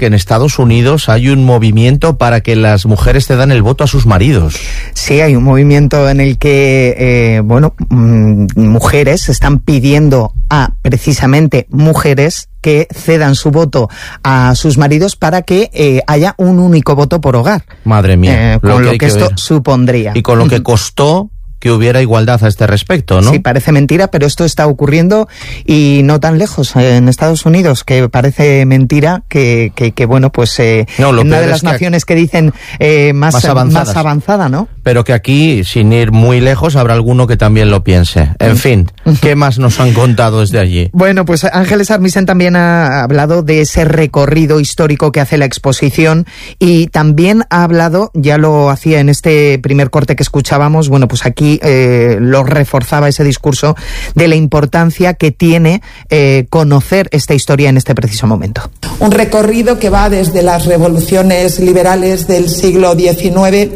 que en Estados Unidos hay un movimiento para que las mujeres cedan el voto a sus maridos. Sí, hay un movimiento en el que, mujeres están pidiendo a precisamente mujeres que cedan su voto a sus maridos para que haya un único voto por hogar. Madre mía. Con lo que esto supondría. Y con lo que costó que hubiera igualdad a este respecto, ¿no? Sí, parece mentira, pero esto está ocurriendo y no tan lejos, en Estados Unidos, que parece mentira que una de las naciones que dicen más avanzada, ¿no? Pero que aquí, sin ir muy lejos, habrá alguno que también lo piense. En fin, ¿qué más nos han contado desde allí? Bueno, pues Ángeles Armisen también ha hablado de ese recorrido histórico que hace la exposición y también ha hablado, ya lo hacía en este primer corte que escuchábamos, bueno, pues aquí lo reforzaba ese discurso de la importancia que tiene conocer esta historia en este preciso momento. Un recorrido que va desde las revoluciones liberales del siglo XIX,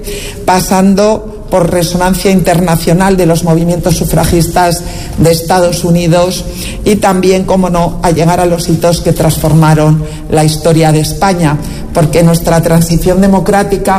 pasando por resonancia internacional de los movimientos sufragistas de Estados Unidos y también, como no, a llegar a los hitos que transformaron la historia de España, porque nuestra transición democrática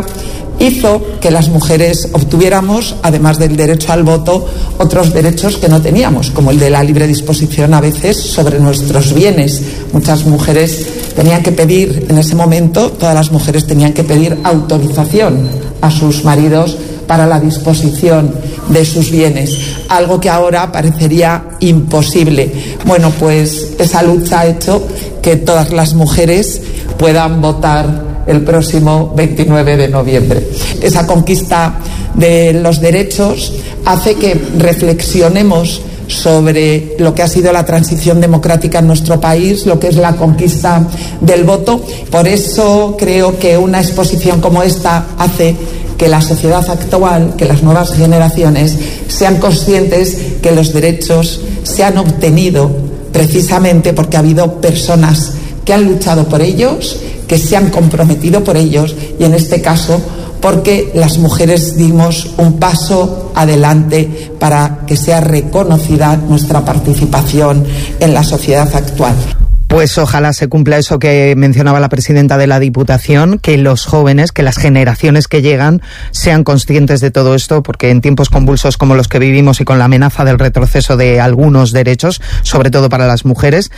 hizo que las mujeres obtuviéramos, además del derecho al voto, otros derechos que no teníamos, como el de la libre disposición a veces sobre nuestros bienes. Muchas mujeres tenían que pedir, en ese momento, todas las mujeres tenían que pedir autorización a sus maridos para la disposición de sus bienes, algo que ahora parecería imposible. Bueno, pues esa lucha ha hecho que todas las mujeres puedan votar el próximo 29 de noviembre. Esa conquista de los derechos hace que reflexionemos sobre lo que ha sido la transición democrática en nuestro país, lo que es la conquista del voto. Por eso creo que una exposición como esta hace que la sociedad actual, que las nuevas generaciones sean conscientes que los derechos se han obtenido precisamente porque ha habido personas que han luchado por ellos, que se han comprometido por ellos y en este caso porque las mujeres dimos un paso adelante para que sea reconocida nuestra participación en la sociedad actual. Pues ojalá se cumpla eso que mencionaba la presidenta de la Diputación, que los jóvenes, que las generaciones que llegan sean conscientes de todo esto, porque en tiempos convulsos como los que vivimos y con la amenaza del retroceso de algunos derechos, sobre todo para las mujeres,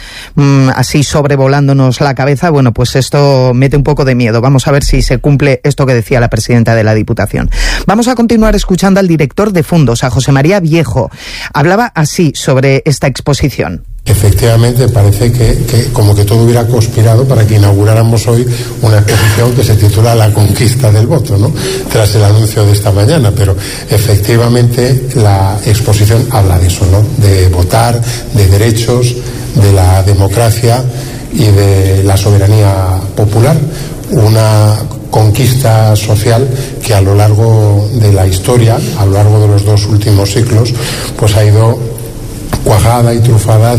así sobrevolándonos la cabeza, bueno, pues esto mete un poco de miedo. Vamos a ver si se cumple esto que decía la presidenta de la Diputación. Vamos a continuar escuchando al director de Fundos, a José María Viejo. Hablaba así sobre esta exposición. Efectivamente, parece que como que todo hubiera conspirado para que inauguráramos hoy una exposición que se titula La conquista del voto, ¿no? Tras el anuncio de esta mañana, pero efectivamente la exposición habla de eso, ¿no? De votar, de derechos, de la democracia y de la soberanía popular. Una conquista social que a lo largo de la historia, a lo largo de los 2 últimos siglos, pues ha ido cuajada y trufada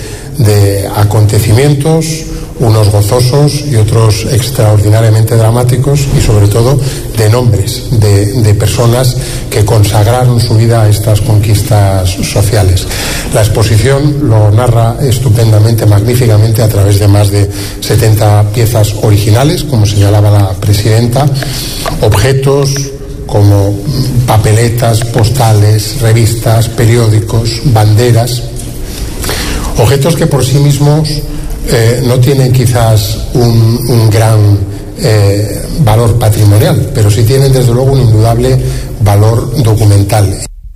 de acontecimientos, unos gozosos y otros extraordinariamente dramáticos y sobre todo de nombres de personas que consagraron su vida a estas conquistas sociales. La exposición lo narra estupendamente, magníficamente, a través de más de 70 piezas originales, como señalaba la presidenta, objetos como papeletas, postales, revistas, periódicos, banderas, objetos que por sí mismos no tienen quizás un gran valor patrimonial, pero sí tienen desde luego un indudable valor documental.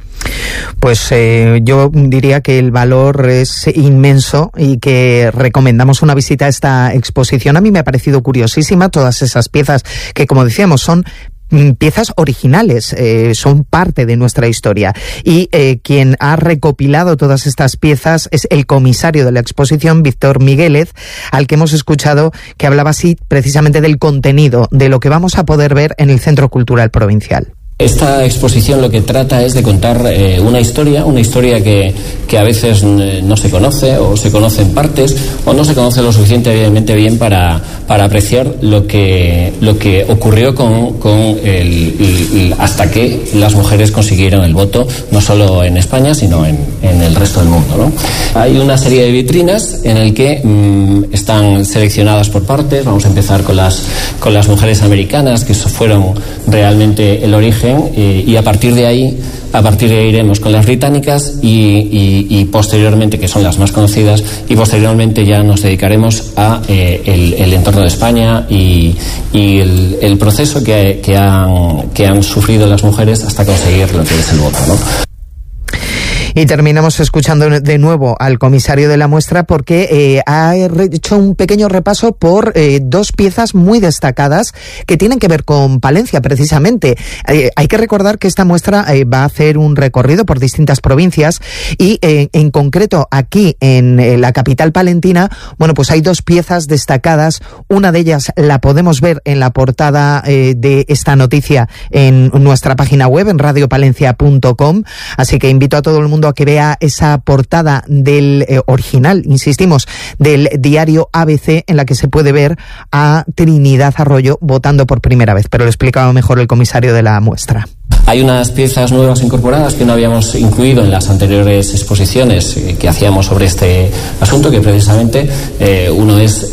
Pues yo diría que el valor es inmenso y que recomendamos una visita a esta exposición. A mí me ha parecido curiosísima todas esas piezas que, como decíamos, son piezas originales, son parte de nuestra historia y quien ha recopilado todas estas piezas es el comisario de la exposición, Víctor Miguélez, al que hemos escuchado que hablaba así precisamente del contenido, de lo que vamos a poder ver en el Centro Cultural Provincial. Esta exposición lo que trata es de contar una historia que a veces no se conoce, o se conoce en partes, o no se conoce lo suficientemente bien para apreciar lo que ocurrió con hasta que las mujeres consiguieron el voto, no solo en España, sino en el resto del mundo, ¿no? Hay una serie de vitrinas en el que están seleccionadas por partes. Vamos a empezar con las mujeres americanas, que fueron realmente el origen. Y a partir de ahí iremos con las británicas y posteriormente, que son las más conocidas, y posteriormente ya nos dedicaremos a el entorno de España y el proceso que han sufrido las mujeres hasta conseguir lo que es el voto, ¿no? Y terminamos escuchando de nuevo al comisario de la muestra, porque ha hecho un pequeño repaso por dos piezas muy destacadas que tienen que ver con Palencia, precisamente. Hay que recordar que esta muestra va a hacer un recorrido por distintas provincias y en concreto aquí en la capital palentina, bueno, pues hay dos piezas destacadas. Una de ellas la podemos ver en la portada de esta noticia en nuestra página web, en radiopalencia.com, así que invito a todo el mundo a que vea esa portada del original, insistimos, del diario ABC, en la que se puede ver a Trinidad Arroyo votando por primera vez, pero lo explicaba mejor el comisario de la muestra. Hay unas piezas nuevas incorporadas que no habíamos incluido en las anteriores exposiciones que hacíamos sobre este asunto, que precisamente uno es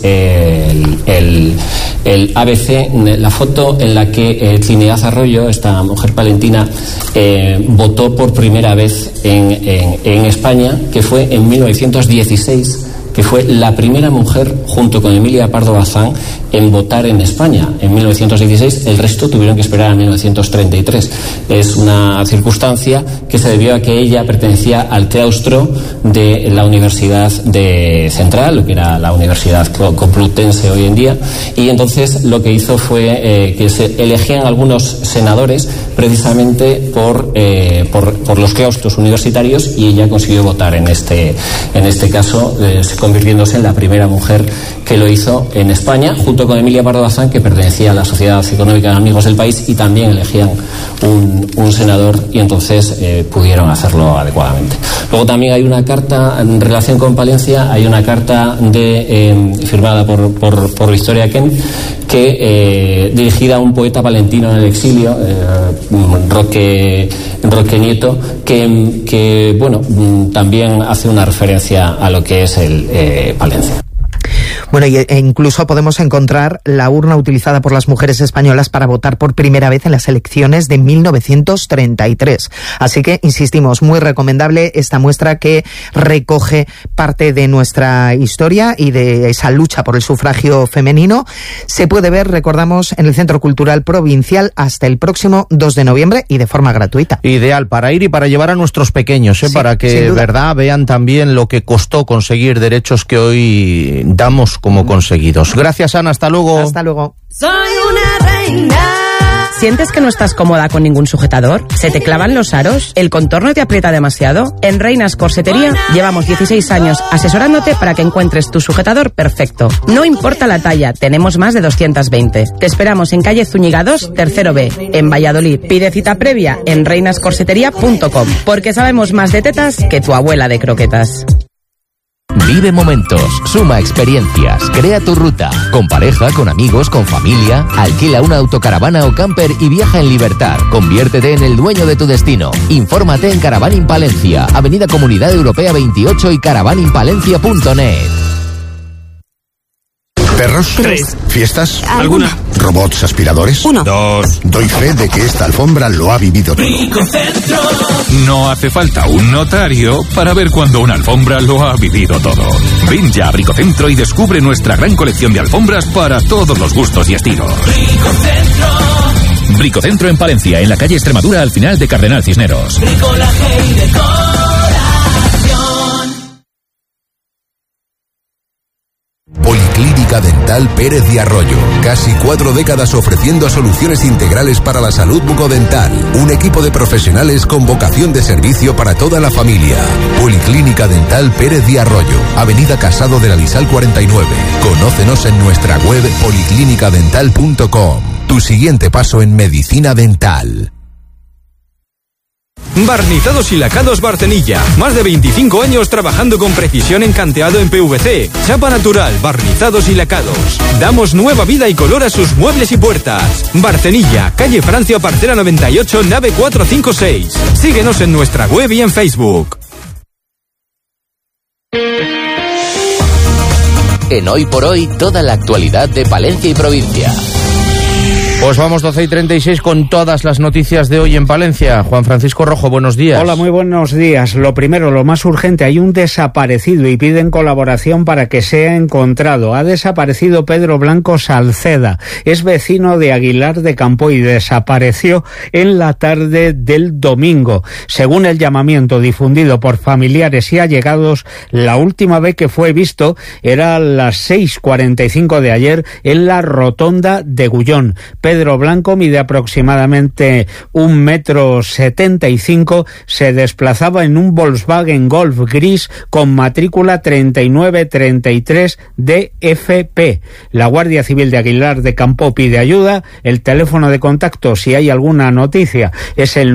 el ABC, la foto en la que Trinidad Arroyo, esta mujer palentina, votó por primera vez en España, que fue en 1916, que fue la primera mujer, junto con Emilia Pardo Bazán, en votar en España en 1916. El resto tuvieron que esperar a 1933. Es una circunstancia que se debió a que ella pertenecía al claustro de la Universidad de Central, lo que era la Universidad Complutense hoy en día, y entonces lo que hizo fue que se elegían algunos senadores precisamente por los claustros universitarios, y ella consiguió votar en este caso, convirtiéndose en la primera mujer que lo hizo en España, junto con Emilia Pardo Bazán, que pertenecía a la Sociedad Económica de Amigos del País, y también elegían un senador, y entonces pudieron hacerlo adecuadamente. Luego también hay una carta en relación con Palencia, hay una carta firmada por Victoria Kent, que dirigida a un poeta palentino en el exilio, Roque Nieto, que bueno, también hace una referencia a lo que es el Palencia. Bueno, e incluso podemos encontrar la urna utilizada por las mujeres españolas para votar por primera vez en las elecciones de 1933. Así que, insistimos, muy recomendable esta muestra que recoge parte de nuestra historia y de esa lucha por el sufragio femenino. Se puede ver, recordamos, en el Centro Cultural Provincial hasta el próximo 2 de noviembre y de forma gratuita. Ideal para ir y para llevar a nuestros pequeños, sí, para que de verdad vean también lo que costó conseguir derechos que hoy damos como conseguidos. Gracias, Ana, hasta luego. Hasta luego. Soy una reina. ¿Sientes que no estás cómoda con ningún sujetador? ¿Se te clavan los aros? ¿El contorno te aprieta demasiado? En Reinas Corsetería llevamos 16 años asesorándote para que encuentres tu sujetador perfecto. No importa la talla, tenemos más de 220. Te esperamos en calle Zúñiga 2, tercero B, en Valladolid. Pide cita previa en reinascorsetería.com, porque sabemos más de tetas que tu abuela de croquetas. Vive momentos, suma experiencias, crea tu ruta, con pareja, con amigos, con familia, alquila una autocaravana o camper y viaja en libertad, conviértete en el dueño de tu destino. Infórmate en Caravaning Palencia, Avenida Comunidad Europea 28 y caravaningpalencia.net. ¿Perros? 3. ¿Fiestas? ¿Alguna? ¿Robots aspiradores? 1. 2. Doy fe de que esta alfombra lo ha vivido todo. Bricocentro. No hace falta un notario para ver cuando una alfombra lo ha vivido todo. Ven ya a Bricocentro y descubre nuestra gran colección de alfombras para todos los gustos y estilos. Bricocentro. Bricocentro en Palencia, en la calle Extremadura, al final de Cardenal Cisneros. Bricolaje y decoración. Policlínica Dental Pérez de Arroyo. Casi 4 décadas ofreciendo soluciones integrales para la salud bucodental. Un equipo de profesionales con vocación de servicio para toda la familia. Policlínica Dental Pérez de Arroyo. Avenida Casado de la Lisal 49. Conócenos en nuestra web policlinicadental.com. Tu siguiente paso en medicina dental. Barnizados y lacados Barcenilla. Más de 25 años trabajando con precisión en canteado en PVC. Chapa natural, barnizados y lacados. Damos nueva vida y color a sus muebles y puertas. Barcenilla, calle Francia Parcela 98, nave 456. Síguenos en nuestra web y en Facebook. En Hoy por Hoy, toda la actualidad de Palencia y provincia. Pues vamos 12:36 con todas las noticias de hoy en Palencia. Juan Francisco Rojo, buenos días. Hola, muy buenos días. Lo primero, lo más urgente, hay un desaparecido y piden colaboración para que sea encontrado. Ha desaparecido Pedro Blanco Salceda. Es vecino de Aguilar de Campo y desapareció en la tarde del domingo. Según el llamamiento difundido por familiares y allegados, la última vez que fue visto era a las 6:45 de ayer en la rotonda de Gullón. Pedro Blanco mide aproximadamente 1,75 m, se desplazaba en un Volkswagen Golf gris con matrícula 3933 DFP. La Guardia Civil de Aguilar de Campo pide ayuda. El teléfono de contacto, si hay alguna noticia, es el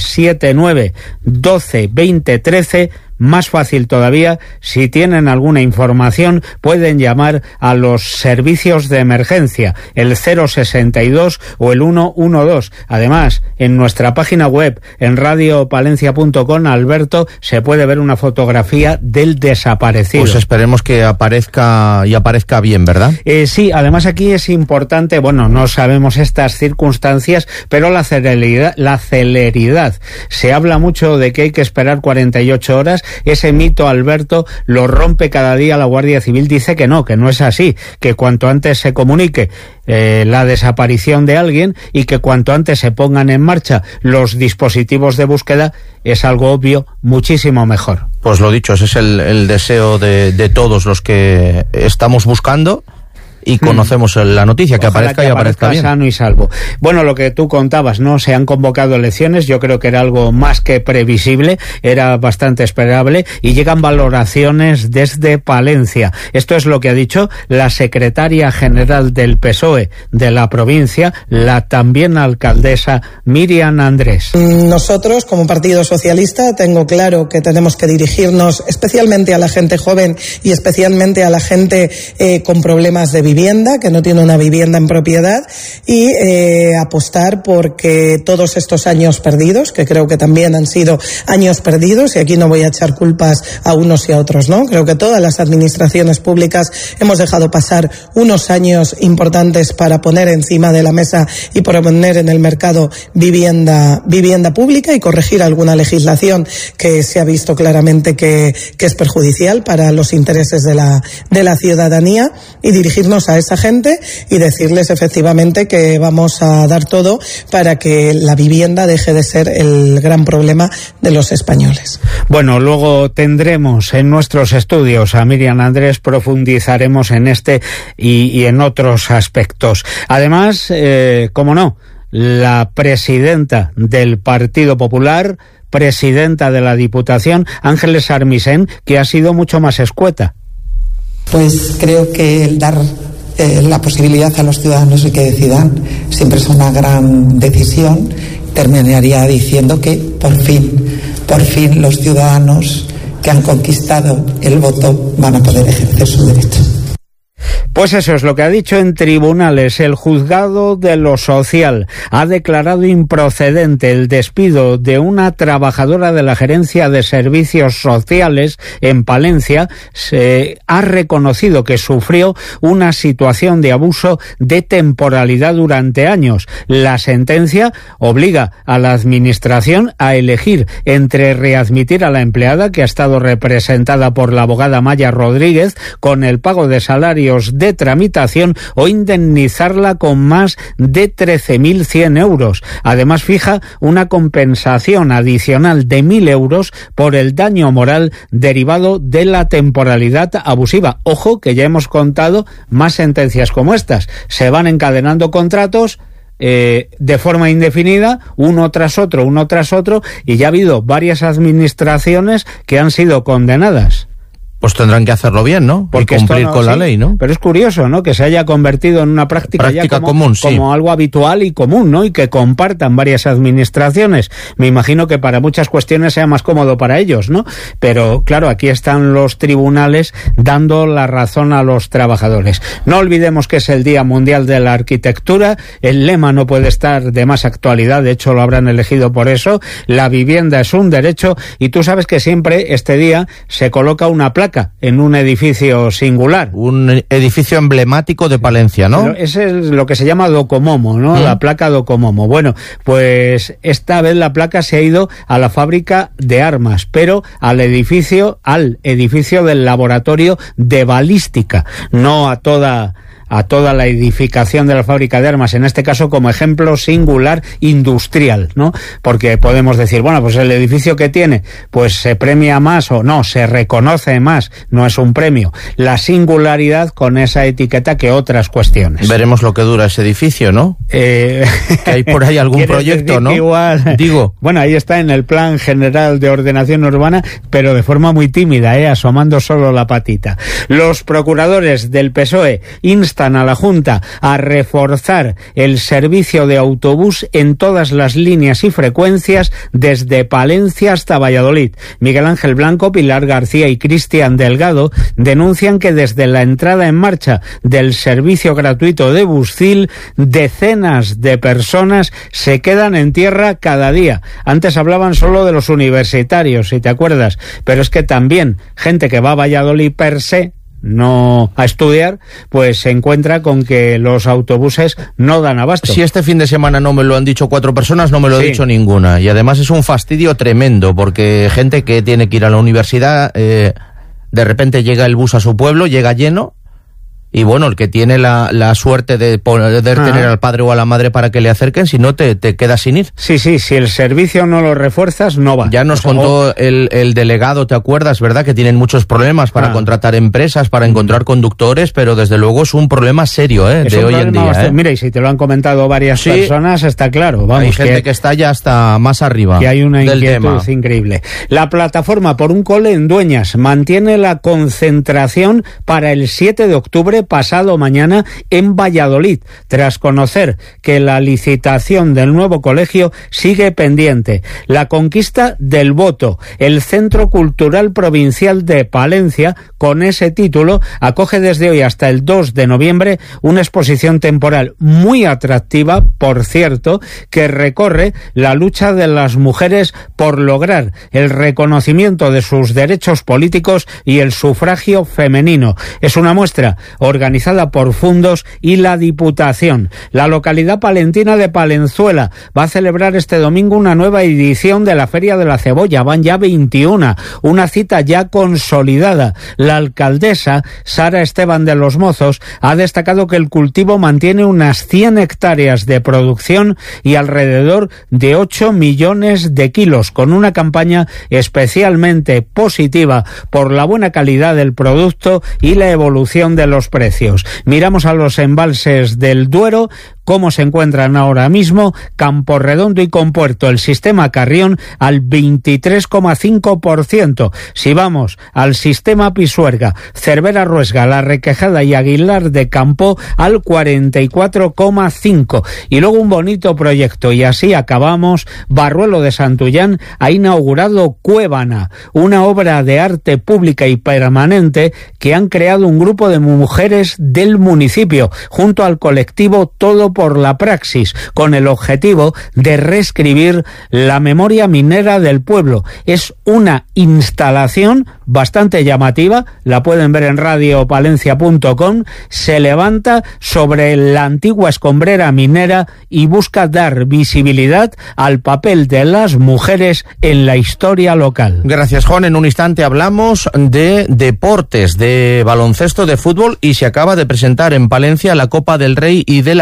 979 12 20 13. Más fácil todavía, si tienen alguna información, pueden llamar a los servicios de emergencia, el 062 o el 112. Además, en nuestra página web, en radiopalencia.com, Alberto, se puede ver una fotografía del desaparecido. Pues esperemos que aparezca y aparezca bien, ¿verdad? Sí, además aquí es importante, bueno, no sabemos estas circunstancias, pero la celeridad. Se habla mucho de que hay que esperar 48 horas. Ese mito, Alberto, lo rompe cada día la Guardia Civil. Dice que no es así, que cuanto antes se comunique la desaparición de alguien y que cuanto antes se pongan en marcha los dispositivos de búsqueda, es algo obvio, muchísimo mejor. Pues lo dicho, ese es el deseo de todos los que estamos buscando y conocemos la noticia, que ojalá aparezca y aparezca bien. Sano y salvo. Bueno, lo que tú contabas, ¿no? Se han convocado elecciones, yo creo que era algo más que previsible, era bastante esperable, y llegan valoraciones desde Palencia. Esto es lo que ha dicho la secretaria general del PSOE de la provincia, la también alcaldesa Miriam Andrés. Nosotros, como Partido Socialista, tengo claro que tenemos que dirigirnos especialmente a la gente joven y especialmente a la gente con problemas de vivienda, que no tiene una vivienda en propiedad, y apostar porque todos estos años perdidos, que creo que también han sido años perdidos, y aquí no voy a echar culpas a unos y a otros, ¿no? Creo que todas las administraciones públicas hemos dejado pasar unos años importantes para poner encima de la mesa y poner en el mercado vivienda pública y corregir alguna legislación que se ha visto claramente que es perjudicial para los intereses de la ciudadanía, y dirigirnos a esa gente y decirles efectivamente que vamos a dar todo para que la vivienda deje de ser el gran problema de los españoles. Bueno, luego tendremos en nuestros estudios a Miriam Andrés, profundizaremos en este y en otros aspectos. Además, cómo no, la presidenta del Partido Popular, presidenta de la Diputación, Ángeles Armisen, que ha sido mucho más escueta. Pues creo que el dar la posibilidad a los ciudadanos de que decidan siempre es una gran decisión. Terminaría diciendo que por fin los ciudadanos que han conquistado el voto van a poder ejercer su derecho. Pues eso es lo que ha dicho en tribunales. El juzgado de lo social ha declarado improcedente el despido de una trabajadora de la Gerencia de Servicios Sociales en Palencia. Se ha reconocido que sufrió una situación de abuso de temporalidad durante años. La sentencia obliga a la Administración a elegir entre readmitir a la empleada, que ha estado representada por la abogada Maya Rodríguez, con el pago de salarios de tramitación, o indemnizarla con más de 13.100 euros. Además, fija una compensación adicional de 1.000 euros por el daño moral derivado de la temporalidad abusiva. Ojo, que ya hemos contado más sentencias como estas. Se van encadenando contratos de forma indefinida, uno tras otro, y ya ha habido varias administraciones que han sido condenadas. Pues tendrán que hacerlo bien, ¿no? Porque cumplir con la ley, ¿no? Pero es curioso, ¿no? Que se haya convertido en una práctica ya como, común, sí, como algo habitual y común, ¿no? Y que compartan varias administraciones. Me imagino que para muchas cuestiones sea más cómodo para ellos, ¿no? Pero claro, aquí están los tribunales dando la razón a los trabajadores. No olvidemos que es el Día Mundial de la Arquitectura. El lema no puede estar de más actualidad, de hecho lo habrán elegido por eso. La vivienda es un derecho, y tú sabes que siempre este día se coloca una placa en un edificio singular. Un edificio emblemático de Palencia, ¿no? Pero ese es lo que se llama Docomomo, ¿no? La placa Docomomo. Bueno, pues esta vez la placa se ha ido a la fábrica de armas, pero al edificio del laboratorio de balística, no a toda la edificación de la fábrica de armas, en este caso como ejemplo singular industrial, ¿no? Porque podemos decir, bueno, pues el edificio que tiene, pues se premia más o no, se reconoce más, no es un premio, la singularidad con esa etiqueta que otras cuestiones. Veremos lo que dura ese edificio, ¿no? Que hay por ahí algún proyecto, ¿no? Igual, digo. Bueno, ahí está en el Plan General de Ordenación Urbana, pero de forma muy tímida, asomando solo la patita. Los procuradores del PSOE instan a la Junta a reforzar el servicio de autobús en todas las líneas y frecuencias desde Palencia hasta Valladolid. Miguel Ángel Blanco, Pilar García y Cristian Delgado denuncian que desde la entrada en marcha del servicio gratuito de Buscil, decenas de personas se quedan en tierra cada día. Antes hablaban solo de los universitarios, si te acuerdas, pero es que también gente que va a Valladolid per se, no a estudiar, pues se encuentra con que los autobuses no dan abasto. Si este fin de semana no me lo han dicho 4 personas, no me lo ha dicho ninguna. Y además es un fastidio tremendo, porque gente que tiene que ir a la universidad, de repente llega el bus a su pueblo, llega lleno, y bueno, el que tiene la suerte de poder tener al padre o a la madre para que le acerquen, si no te quedas sin ir. Sí, si el servicio no lo refuerzas, no va. Ya nos contó el delegado, ¿te acuerdas, verdad? Que tienen muchos problemas para contratar empresas, para encontrar conductores, pero desde luego es un problema serio, de hoy en día. Mira, y si te lo han comentado varias personas, está claro. Vamos, hay gente que está ya hasta más arriba. Que hay una del inquietud tema. Increíble. La plataforma por un cole en Dueñas mantiene la concentración para el 7 de octubre pasado mañana en Valladolid, tras conocer que la licitación del nuevo colegio sigue pendiente. La conquista del voto. El Centro Cultural Provincial de Palencia, con ese título, acoge desde hoy hasta el 2 de noviembre una exposición temporal muy atractiva, por cierto, que recorre la lucha de las mujeres por lograr el reconocimiento de sus derechos políticos y el sufragio femenino. Es una muestra organizada por Fundos y la Diputación. La localidad palentina de Palenzuela va a celebrar este domingo una nueva edición de la Feria de la Cebolla. Van ya 21, una cita ya consolidada. La alcaldesa, Sara Esteban de los Mozos, ha destacado que el cultivo mantiene unas 100 hectáreas de producción y alrededor de 8 millones de kilos, con una campaña especialmente positiva por la buena calidad del producto y la evolución de los precios. Miramos a los embalses del Duero, cómo se encuentran ahora mismo. Camporredondo y Compuerto, el sistema Carrión al 23,5%. Si vamos al sistema Pisuerga, Cervera Ruesga, La Requejada y Aguilar de Campo al 44,5%. Y luego un bonito proyecto, y así acabamos. Barruelo de Santullán ha inaugurado Cuébana, una obra de arte pública y permanente que han creado un grupo de mujeres del municipio, junto al colectivo Todo por la Praxis, con el objetivo de reescribir la memoria minera del pueblo. Es una instalación bastante llamativa, la pueden ver en radiopalencia.com, se levanta sobre la antigua escombrera minera y busca dar visibilidad al papel de las mujeres en la historia local. Gracias, Juan. En un instante hablamos de deportes, de baloncesto, de fútbol, y se acaba de presentar en Palencia la Copa del Rey y de la Reina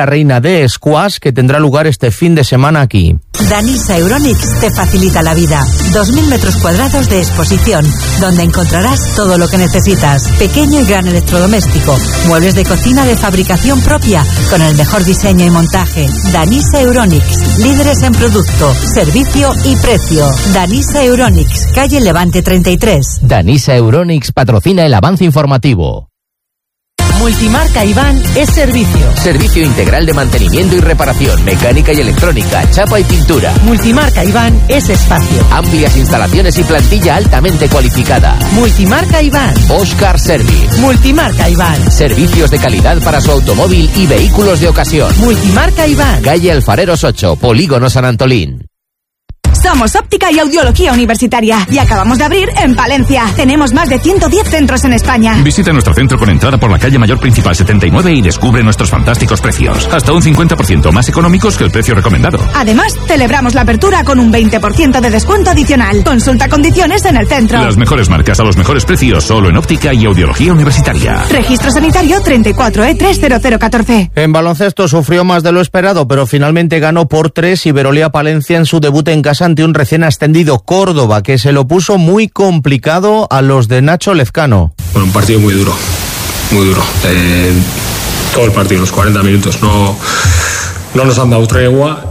de squash que tendrá lugar este fin de semana aquí. Danisa Euronics te facilita la vida. 2.000 metros cuadrados de exposición, donde encontrarás todo lo que necesitas. Pequeño y gran electrodoméstico, muebles de cocina de fabricación propia, con el mejor diseño y montaje. Danisa Euronics, líderes en producto, servicio y precio. Danisa Euronics, calle Levante 33. Danisa Euronics patrocina el avance informativo. Multimarca Iván es servicio. Servicio integral de mantenimiento y reparación, mecánica y electrónica, chapa y pintura. Multimarca Iván es espacio. Amplias instalaciones y plantilla altamente cualificada. Multimarca Iván. Oscar Service. Multimarca Iván. Servicios de calidad para su automóvil y vehículos de ocasión. Multimarca Iván. Calle Alfareros 8, Polígono San Antolín. Somos Óptica y Audiología Universitaria y acabamos de abrir en Palencia. Tenemos más de 110 centros en España. Visita nuestro centro con entrada por la calle Mayor Principal 79 y descubre nuestros fantásticos precios. Hasta un 50% más económicos que el precio recomendado. Además, celebramos la apertura con un 20% de descuento adicional. Consulta condiciones en el centro. Las mejores marcas a los mejores precios solo en Óptica y Audiología Universitaria. Registro sanitario 34E30014. En baloncesto sufrió más de lo esperado, pero finalmente ganó por 3 Iberolia Palencia en su debut en casa ante un recién ascendido Córdoba, que se lo puso muy complicado a los de Nacho Lezcano. Bueno, un partido muy duro, muy duro. Todo el partido, los 40 minutos, no nos han dado tregua.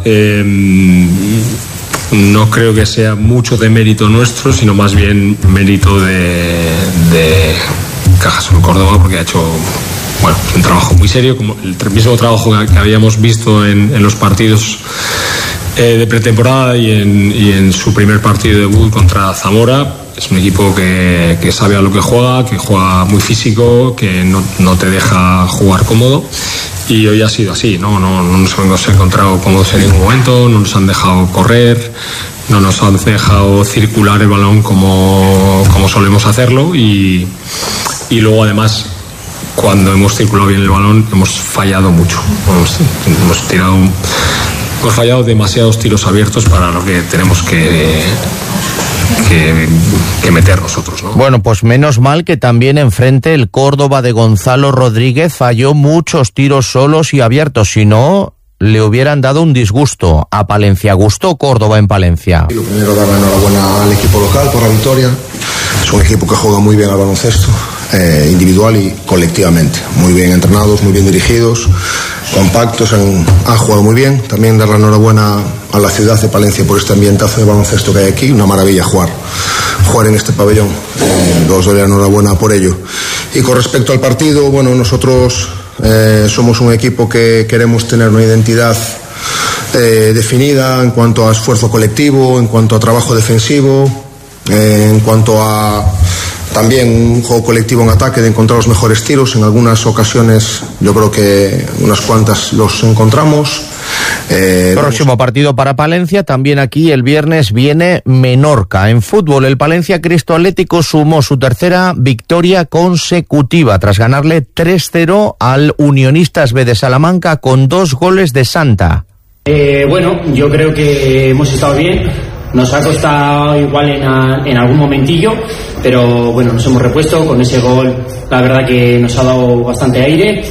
No creo que sea mucho de mérito nuestro, sino más bien mérito de Cajasol Córdoba, porque ha hecho un trabajo muy serio, como el mismo trabajo que habíamos visto en los partidos de pretemporada y en su primer partido de debut contra Zamora. Es un equipo que sabe a lo que juega muy físico, que no te deja jugar cómodo, y hoy ha sido así, no nos hemos encontrado cómodos en ningún momento, no nos han dejado correr, no nos han dejado circular el balón como solemos hacerlo, y luego además cuando hemos circulado bien el balón hemos fallado mucho, hemos fallado demasiados tiros abiertos para lo que tenemos que meter nosotros, ¿no? Bueno, pues menos mal que también enfrente el Córdoba de Gonzalo Rodríguez falló muchos tiros solos y abiertos, si no le hubieran dado un disgusto a Palencia. Gustó Córdoba en Palencia. Lo primero, dar la enhorabuena al equipo local por la victoria. Es un equipo que juega muy bien al baloncesto, individual y colectivamente. Muy bien entrenados, muy bien dirigidos, compactos, han jugado muy bien. También dar la enhorabuena a la ciudad de Palencia por este ambientazo de baloncesto que hay aquí. Una maravilla jugar en este pabellón. Os doy la enhorabuena por ello. Y con respecto al partido, bueno, nosotros somos un equipo que queremos tener una identidad definida en cuanto a esfuerzo colectivo, en cuanto a trabajo defensivo, en cuanto a también un juego colectivo en ataque, de encontrar los mejores tiros. En algunas ocasiones yo creo que unas cuantas los encontramos. Próximo partido para Palencia, también aquí el viernes viene Menorca. En fútbol, el Palencia Cristo Atlético sumó su tercera victoria consecutiva tras ganarle 3-0 al Unionistas B de Salamanca con 2 goles de Santa. Yo creo que hemos estado bien. Nos ha costado igual en algún momentillo, pero bueno, nos hemos repuesto con ese gol. La verdad que nos ha dado bastante aire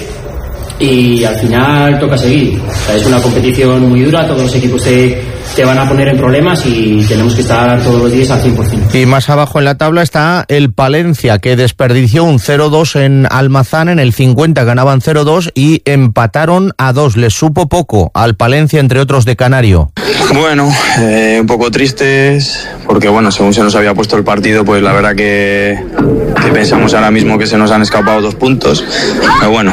y al final toca seguir. O sea, es una competición muy dura, todos los equipos te van a poner en problemas y tenemos que estar todos los días al 100%. Y más abajo en la tabla está el Palencia, que desperdició un 0-2 en Almazán. En el 50 ganaban 0-2 y empataron a 2. Les supo poco al Palencia, entre otros de Canario. Bueno, un poco tristes, porque bueno, según se nos había puesto el partido, pues la verdad que pensamos ahora mismo que se nos han escapado 2 puntos. Pero bueno,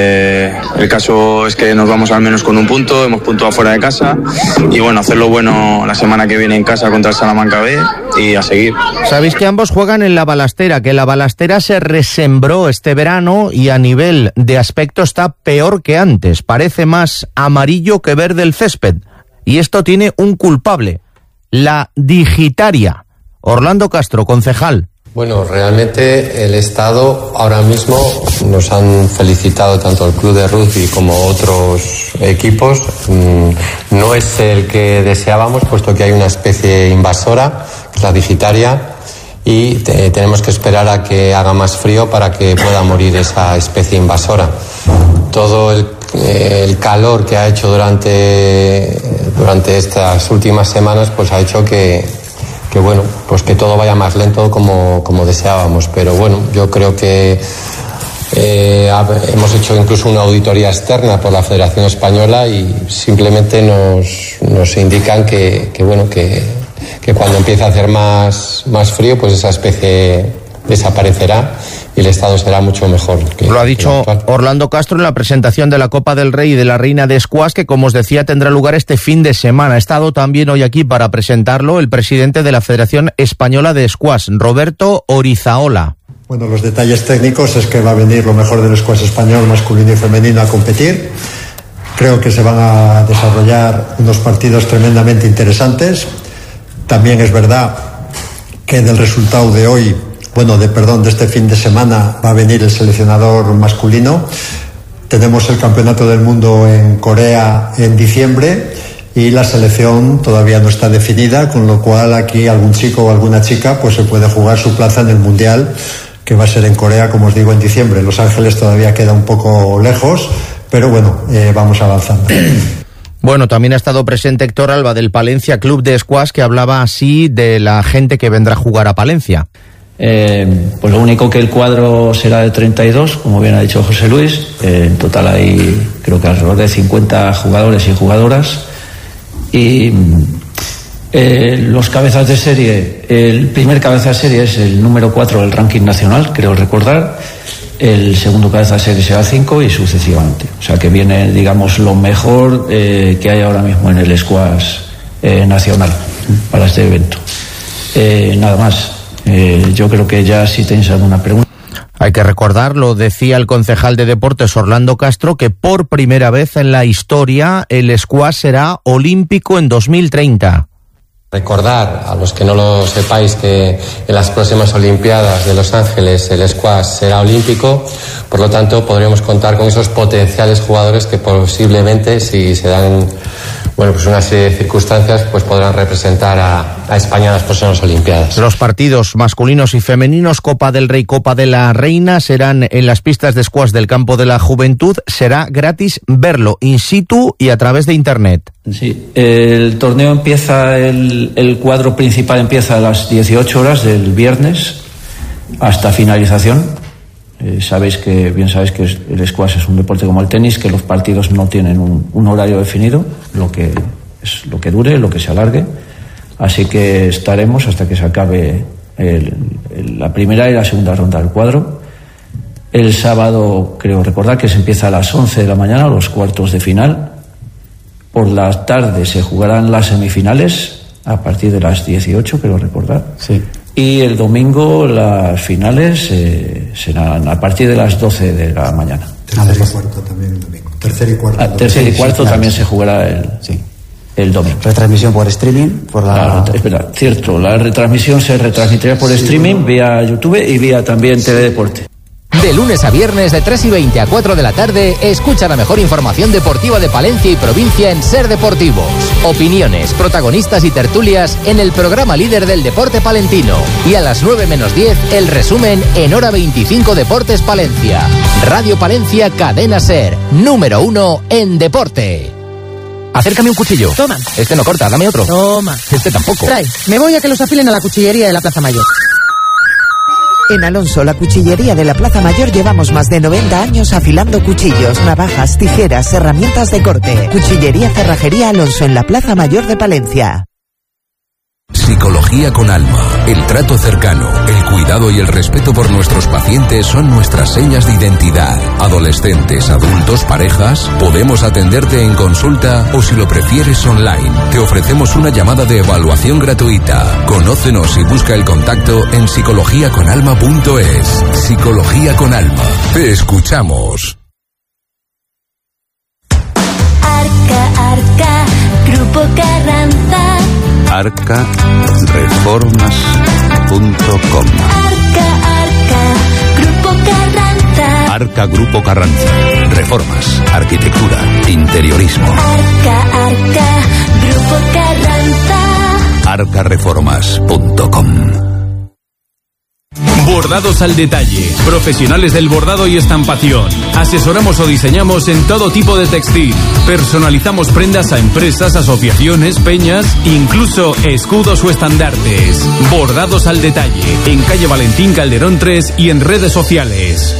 el caso es que nos vamos al menos con un punto, hemos puntuado fuera de casa y bueno, hacerlo bueno la semana que viene en casa contra el Salamanca B y a seguir. Sabéis que ambos juegan en la Balastera, que la Balastera se resembró este verano y a nivel de aspecto está peor que antes. Parece más amarillo que verde el césped. Y esto tiene un culpable, la Digitaria. Orlando Castro, concejal. Bueno, realmente el Estado ahora mismo nos han felicitado tanto el Club de Rugby como otros equipos. No es el que deseábamos, puesto que hay una especie invasora, que es la Digitaria, y tenemos que esperar a que haga más frío para que pueda morir esa especie invasora. Todo el el calor que ha hecho durante estas últimas semanas, pues ha hecho que bueno, pues que todo vaya más lento como deseábamos. Pero bueno, yo creo que hemos hecho incluso una auditoría externa por la Federación Española y simplemente nos indican que cuando empiece a hacer más frío, pues esa especie desaparecerá y el estado será mucho mejor. Lo ha dicho Orlando Castro en la presentación de la Copa del Rey y de la Reina de Squash, que como os decía tendrá lugar este fin de semana. Ha estado también hoy aquí para presentarlo el presidente de la Federación Española de Squash, Roberto Orizaola. Bueno, los detalles técnicos es que va a venir lo mejor del squash español, masculino y femenino, a competir. Creo que se van a desarrollar unos partidos tremendamente interesantes. También es verdad que del resultado de hoy, de este fin de semana, va a venir el seleccionador masculino. Tenemos el Campeonato del Mundo en Corea en diciembre y la selección todavía no está definida, con lo cual aquí algún chico o alguna chica pues se puede jugar su plaza en el Mundial, que va a ser en Corea, como os digo, en diciembre. Los Ángeles todavía queda un poco lejos, pero vamos avanzando. Bueno, también ha estado presente Héctor Alba del Palencia Club de Squash, que hablaba así de la gente que vendrá a jugar a Palencia. Pues lo único que el cuadro será de 32, como bien ha dicho José Luis. En total hay, creo que alrededor de 50 jugadores y jugadoras. Y los cabezas de serie, el primer cabeza de serie es el número 4 del ranking nacional, creo recordar. El segundo cabeza de serie será 5 y sucesivamente. O sea que viene, digamos, lo mejor que hay ahora mismo en el squash nacional para este evento. Nada más. Yo creo que ya si tenéis alguna pregunta. Hay que recordar, lo decía el concejal de deportes Orlando Castro, que por primera vez en la historia el squash será olímpico en 2030. Recordar a los que no lo sepáis que en las próximas Olimpiadas de Los Ángeles el squash será olímpico, por lo tanto podremos contar con esos potenciales jugadores que posiblemente, si se dan pues una serie de circunstancias, pues podrán representar a España en las próximas Olimpiadas. Los partidos masculinos y femeninos, Copa del Rey, Copa de la Reina, serán en las pistas de squash del Campo de la Juventud. Será gratis verlo in situ y a través de internet. Sí, el torneo empieza, el cuadro principal empieza a las 18 horas del viernes hasta finalización. Sabéis que el squash es un deporte como el tenis, que los partidos no tienen un horario definido, lo que dure, lo que se alargue. Así que estaremos hasta que se acabe la primera y la segunda ronda del cuadro. El sábado, creo recordar que se empieza a las 11 de la mañana, los cuartos de final. Por la tarde se jugarán las semifinales a partir de las 18, creo recordar. Sí. Y el domingo las finales serán a partir de las 12 de la mañana. Tercer y cuarto también el domingo. Tercer y cuarto también se jugará el domingo. ¿Retransmisión por streaming? Cierto, la retransmisión se retransmitirá por streaming vía YouTube y vía también Teledeporte. De lunes a viernes de 3:20 a 4 de la tarde, escucha la mejor información deportiva de Palencia y provincia en Ser Deportivos. Opiniones, protagonistas y tertulias en el programa líder del deporte palentino. Y a las 9 menos 10, el resumen en Hora 25 Deportes Palencia. Radio Palencia, Cadena Ser, número 1 en deporte. Acércame un cuchillo. Toma. Este no corta, dame otro. Toma. Este tampoco. Trae, me voy a que los afilen a la cuchillería de la Plaza Mayor. En Alonso, la cuchillería de la Plaza Mayor, llevamos más de 90 años afilando cuchillos, navajas, tijeras, herramientas de corte. Cuchillería Cerrajería Alonso en la Plaza Mayor de Palencia. Psicología con alma. El trato cercano, el cuidado y el respeto por nuestros pacientes son nuestras señas de identidad. Adolescentes, adultos, parejas, podemos atenderte en consulta o, si lo prefieres, online. Te ofrecemos una llamada de evaluación gratuita. Conócenos y busca el contacto en psicologiaconalma.es. Psicología con alma. Te escuchamos. Arca, Grupo Carranza. arcareformas.com. Arca, Grupo Carranza. Arca Grupo Carranza. Reformas, arquitectura, interiorismo. Arca, Grupo Carranza. arcareformas.com. Bordados al detalle. Profesionales del bordado y estampación. Asesoramos o diseñamos en todo tipo de textil. Personalizamos prendas a empresas, asociaciones, peñas, incluso escudos o estandartes. Bordados al detalle. En calle Valentín Calderón 3 y en redes sociales.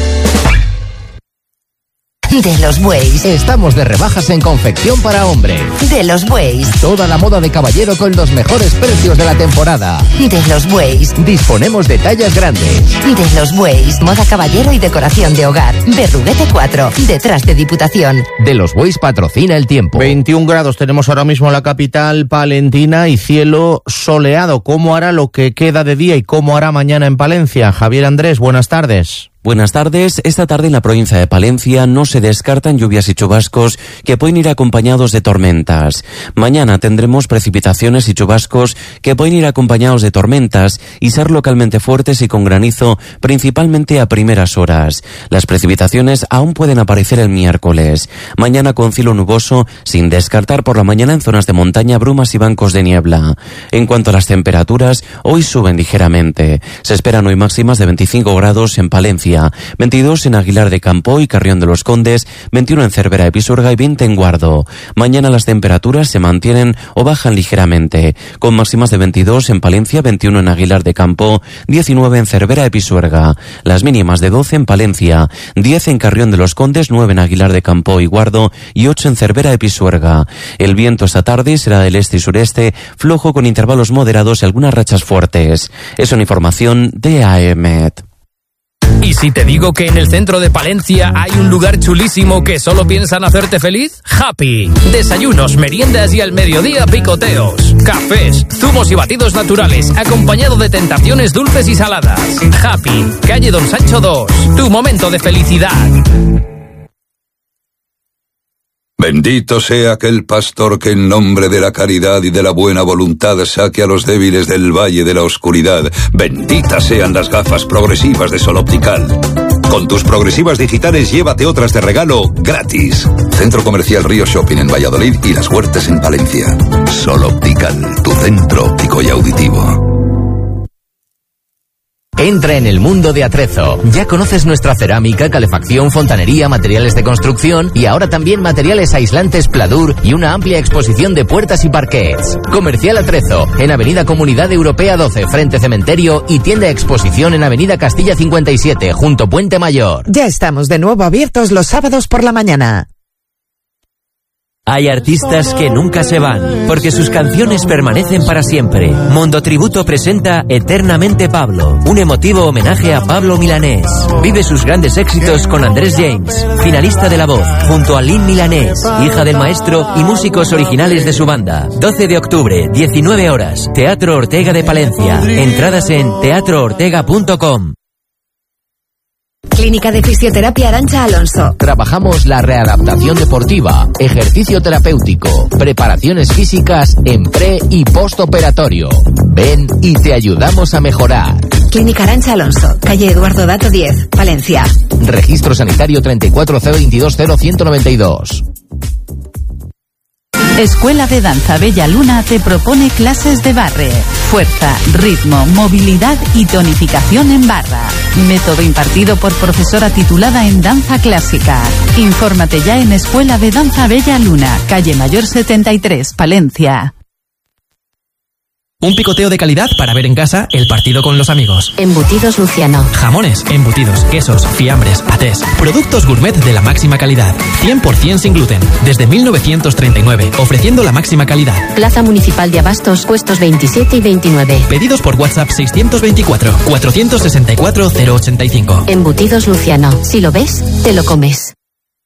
De los Bueyes. Estamos de rebajas en confección para hombre. De los Bueyes. Toda la moda de caballero con los mejores precios de la temporada. De los Bueyes. Disponemos de tallas grandes. De los Bueyes. Moda caballero y decoración de hogar. Berruguete 4, detrás de Diputación. De los Bueyes patrocina el tiempo. 21 grados tenemos ahora mismo en la capital palentina y cielo soleado. ¿Cómo hará lo que queda de día y cómo hará mañana en Palencia? Javier Andrés, buenas tardes. Buenas tardes. Esta tarde en la provincia de Palencia no se descartan lluvias y chubascos que pueden ir acompañados de tormentas. Mañana tendremos precipitaciones y chubascos que pueden ir acompañados de tormentas y ser localmente fuertes y con granizo, principalmente a primeras horas. Las precipitaciones aún pueden aparecer el miércoles. Mañana con cielo nuboso, sin descartar por la mañana en zonas de montaña brumas y bancos de niebla. En cuanto a las temperaturas, hoy suben ligeramente. Se esperan hoy máximas de 25 grados en Palencia, 22 en Aguilar de Campo y Carrión de los Condes, 21 en Cervera de Pisuerga y 20 en Guardo. Mañana las temperaturas se mantienen o bajan ligeramente, con máximas de 22 en Palencia, 21 en Aguilar de Campo, 19 en Cervera de Pisuerga. Las mínimas de 12 en Palencia, 10 en Carrión de los Condes, 9 en Aguilar de Campo y Guardo y 8 en Cervera de Pisuerga. El viento esta tarde será del este y sureste, flojo con intervalos moderados y algunas rachas fuertes. Es una información de AEMET. ¿Y si te digo que en el centro de Palencia hay un lugar chulísimo que solo piensan hacerte feliz? Happy. Desayunos, meriendas y al mediodía picoteos. Cafés, zumos y batidos naturales, acompañado de tentaciones dulces y saladas. Happy. Calle Don Sancho 2. Tu momento de felicidad. Bendito sea aquel pastor que en nombre de la caridad y de la buena voluntad saque a los débiles del valle de la oscuridad. Benditas sean las gafas progresivas de Sol Optical. Con tus progresivas digitales llévate otras de regalo gratis. Centro Comercial Río Shopping en Valladolid y Las Huertas en Palencia. Sol Optical, tu centro óptico y auditivo. Entra en el mundo de Atrezo. Ya conoces nuestra cerámica, calefacción, fontanería, materiales de construcción y ahora también materiales aislantes Pladur y una amplia exposición de puertas y parquets. Comercial Atrezo, en Avenida Comunidad Europea 12, frente Cementerio, y tienda exposición en Avenida Castilla 57, junto Puente Mayor. Ya estamos de nuevo abiertos los sábados por la mañana. Hay artistas que nunca se van, porque sus canciones permanecen para siempre. Mundo Tributo presenta Eternamente Pablo, un emotivo homenaje a Pablo Milanés. Vive sus grandes éxitos con Andrés James, finalista de La Voz, junto a Lynn Milanés, hija del maestro y músicos originales de su banda. 12 de octubre, 19 horas, Teatro Ortega de Palencia. Entradas en teatroortega.com. Clínica de Fisioterapia Arantxa Alonso. Trabajamos la readaptación deportiva, ejercicio terapéutico, preparaciones físicas en pre y postoperatorio. Ven y te ayudamos a mejorar. Clínica Arantxa Alonso, calle Eduardo Dato 10, Palencia. Registro sanitario 34022192. Escuela de Danza Bella Luna te propone clases de barre, fuerza, ritmo, movilidad y tonificación en barra. Método impartido por profesora titulada en danza clásica. Infórmate ya en Escuela de Danza Bella Luna, calle Mayor 73, Palencia. Un picoteo de calidad para ver en casa el partido con los amigos. Embutidos Luciano. Jamones, embutidos, quesos, fiambres, patés. Productos gourmet de la máxima calidad. 100% sin gluten. Desde 1939, ofreciendo la máxima calidad. Plaza Municipal de Abastos, puestos 27 y 29. Pedidos por WhatsApp 624-464-085. Embutidos Luciano. Si lo ves, te lo comes.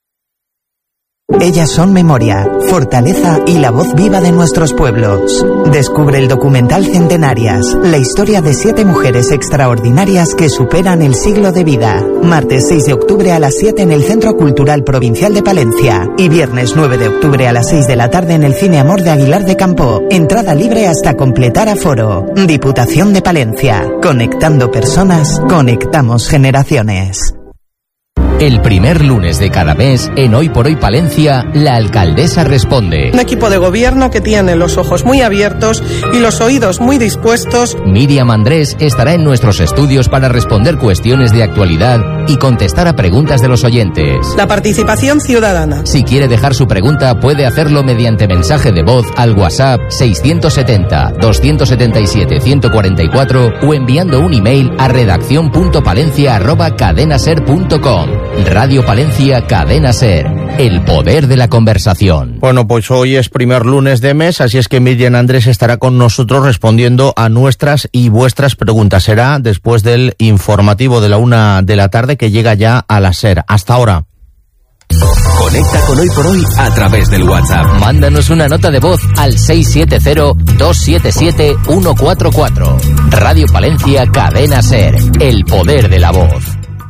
Ellas son memoria, fortaleza y la voz viva de nuestros pueblos. Descubre el documental Centenarias, la historia de 7 mujeres extraordinarias que superan el siglo de vida. Martes 6 de octubre a las 7 en el Centro Cultural Provincial de Palencia y viernes 9 de octubre a las 6 de la tarde en el Cine Amor de Aguilar de Campo. Entrada libre hasta completar aforo. Diputación de Palencia. Conectando personas, conectamos generaciones. El primer lunes de cada mes, en Hoy por Hoy Palencia, la alcaldesa responde. Un equipo de gobierno que tiene los ojos muy abiertos y los oídos muy dispuestos. Miriam Andrés estará en nuestros estudios para responder cuestiones de actualidad y contestar a preguntas de los oyentes. La participación ciudadana. Si quiere dejar su pregunta, puede hacerlo mediante mensaje de voz al WhatsApp 670-277-144 o enviando un email a redaccion.palencia@cadenaser.com. Radio Palencia, Cadena Ser. El poder de la conversación. Bueno, pues hoy es primer lunes de mes, así es que Miriam Andrés estará con nosotros respondiendo a nuestras y vuestras preguntas. Será después del informativo de la 1 de la tarde que llega ya a la SER. Hasta ahora. Conecta con Hoy por Hoy a través del WhatsApp. Mándanos una nota de voz al 670-277-144. Radio Palencia, Cadena Ser. El poder de la voz.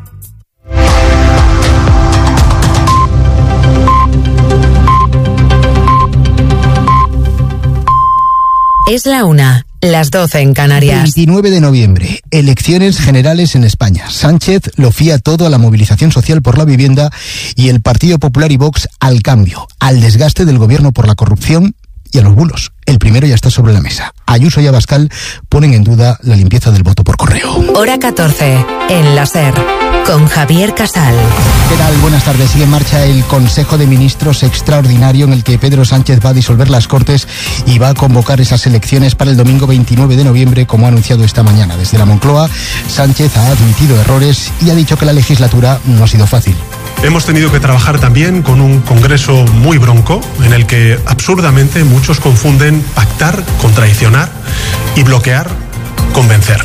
Es la 1, las 12 en Canarias. 29 de noviembre, elecciones generales en España. Sánchez lo fía todo a la movilización social por la vivienda y el Partido Popular y Vox al cambio, al desgaste del gobierno por la corrupción y a los bulos. El primero ya está sobre la mesa. Ayuso y Abascal ponen en duda la limpieza del voto por correo. Hora 14, en la SER, con Javier Casal. ¿Qué tal? Buenas tardes. Sigue en marcha el Consejo de Ministros extraordinario en el que Pedro Sánchez va a disolver las Cortes y va a convocar esas elecciones para el domingo 29 de noviembre, como ha anunciado esta mañana. Desde la Moncloa, Sánchez ha admitido errores y ha dicho que la legislatura no ha sido fácil. Hemos tenido que trabajar también con un Congreso muy bronco, en el que absurdamente muchos confunden pactar con traicionar y bloquear con vencer.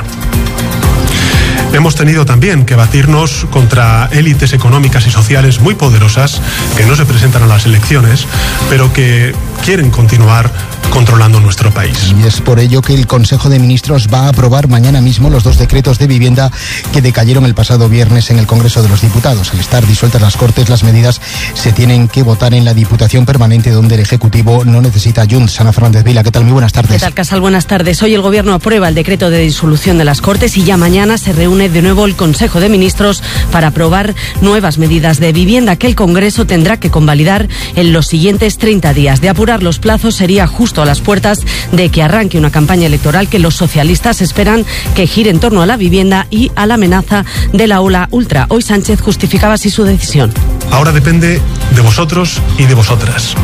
Hemos tenido también que batirnos contra élites económicas y sociales muy poderosas que no se presentan a las elecciones, pero que quieren continuar controlando nuestro país. Y es por ello que el Consejo de Ministros va a aprobar mañana mismo los 2 decretos de vivienda que decayeron el pasado viernes en el Congreso de los Diputados. Al estar disueltas las Cortes, las medidas se tienen que votar en la Diputación Permanente, donde el Ejecutivo no necesita Junts. Ana Fernández Vila, ¿qué tal? Muy buenas tardes. ¿Qué tal, Casal? Buenas tardes. Hoy el Gobierno aprueba el decreto de disolución de las Cortes y ya mañana se reúne de nuevo el Consejo de Ministros para aprobar nuevas medidas de vivienda que el Congreso tendrá que convalidar en los siguientes 30 días. De apurar los plazos, sería justo a las puertas de que arranque una campaña electoral que los socialistas esperan que gire en torno a la vivienda y a la amenaza de la ola ultra. Hoy Sánchez justificaba así su decisión. Ahora depende de vosotros y de vosotras.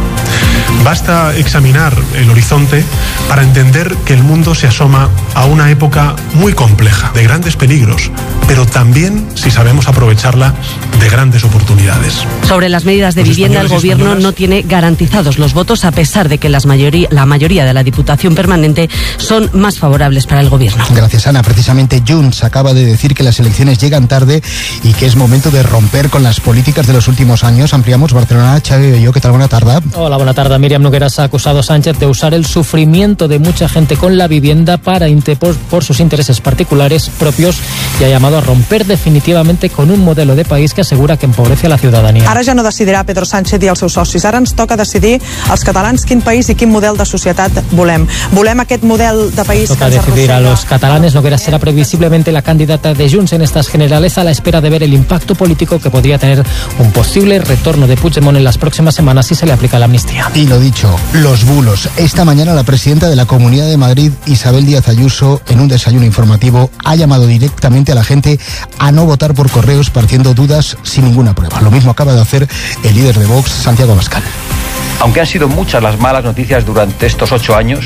Basta examinar el horizonte para entender que el mundo se asoma a una época muy compleja, de grandes peligros, pero también, si sabemos aprovecharla, de grandes oportunidades. Sobre las medidas de vivienda, el Gobierno no tiene garantizados los votos, a pesar de que la mayoría de la Diputación Permanente son más favorables para el Gobierno. Gracias, Ana. Precisamente Junts acaba de decir que las elecciones llegan tarde y que es momento de romper con las políticas de los últimos años. Ampliamos Barcelona. Xavi Bello, ¿qué tal? Buena tarde. Hola, buena tarde. Miriam Nogueras ha acusado a Sánchez de usar el sufrimiento de mucha gente con la vivienda para por sus intereses particulares propios y ha llamado a romper definitivamente con un modelo de país que asegura que empobrece a la ciudadanía. Ara ja no decidirà Pedro Sánchez i els seus socis. Ara ens toca decidir als catalans quin país i quin model de societat volem. Volem aquest model de país toca que ens decidir a los catalanes. Nogueras será previsiblemente la candidata de Junts en estas generales, a la espera de ver el impacto político que podría tener un posible retorno de Puigdemont en las próximas semanas si se le aplica la amnistía. Y lo dicho, los bulos. Esta mañana la presidenta de la Comunidad de Madrid, Isabel Díaz Ayuso, en un desayuno informativo, ha llamado directamente a la gente a no votar por correo esparciendo dudas sin ninguna prueba. Lo mismo acaba de hacer el líder de Vox, Santiago Abascal. Aunque han sido muchas las malas noticias durante estos 8 años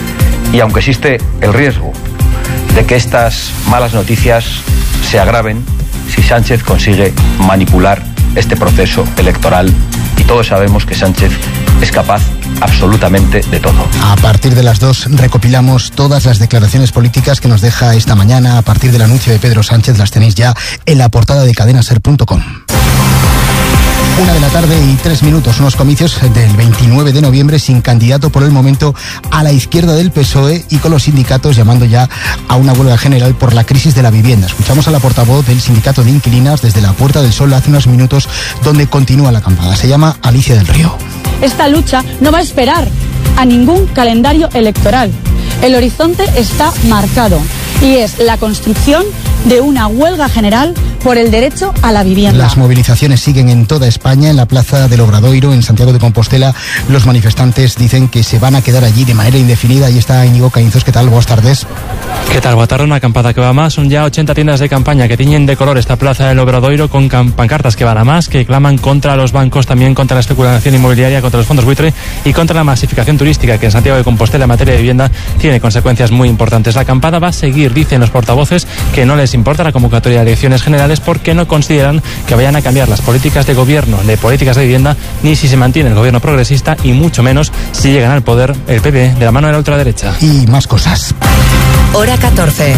y aunque existe el riesgo de que estas malas noticias se agraven si Sánchez consigue manipular este proceso electoral, y todos sabemos que Sánchez es capaz absolutamente de todo. A partir de las 2 recopilamos todas las declaraciones políticas que nos deja esta mañana. A partir del anuncio de Pedro Sánchez las tenéis ya en la portada de cadenaser.com. 1 de la tarde y 3 minutos, unos comicios del 29 de noviembre sin candidato por el momento a la izquierda del PSOE y con los sindicatos llamando ya a una huelga general por la crisis de la vivienda. Escuchamos a la portavoz del sindicato de inquilinas desde la Puerta del Sol hace unos minutos, donde continúa la acampada. Se llama Alicia del Río. Esta lucha no va a esperar a ningún calendario electoral. El horizonte está marcado y es la construcción de una huelga general por el derecho a la vivienda. Las movilizaciones siguen en toda España. En la Plaza del Obradoiro, en Santiago de Compostela, los manifestantes dicen que se van a quedar allí de manera indefinida. Ahí está Íñigo Caínzos. ¿Qué tal? Buenas tardes. ¿Qué tal? Boa tarde, una acampada que va más. Son ya 80 tiendas de campaña que tiñen de color esta Plaza del Obradoiro con pancartas que van a más, que claman contra los bancos, también contra la especulación inmobiliaria, contra los fondos buitre y contra la masificación turística que en Santiago de Compostela en materia de vivienda tiene consecuencias muy importantes. La acampada va a seguir, dicen los portavoces, que no les importa la convocatoria de elecciones generales porque no consideran que vayan a cambiar las políticas de gobierno, de políticas de vivienda, ni si se mantiene el gobierno progresista y mucho menos si llegan al poder el PP de la mano de la ultraderecha. Y más cosas. Hora 14.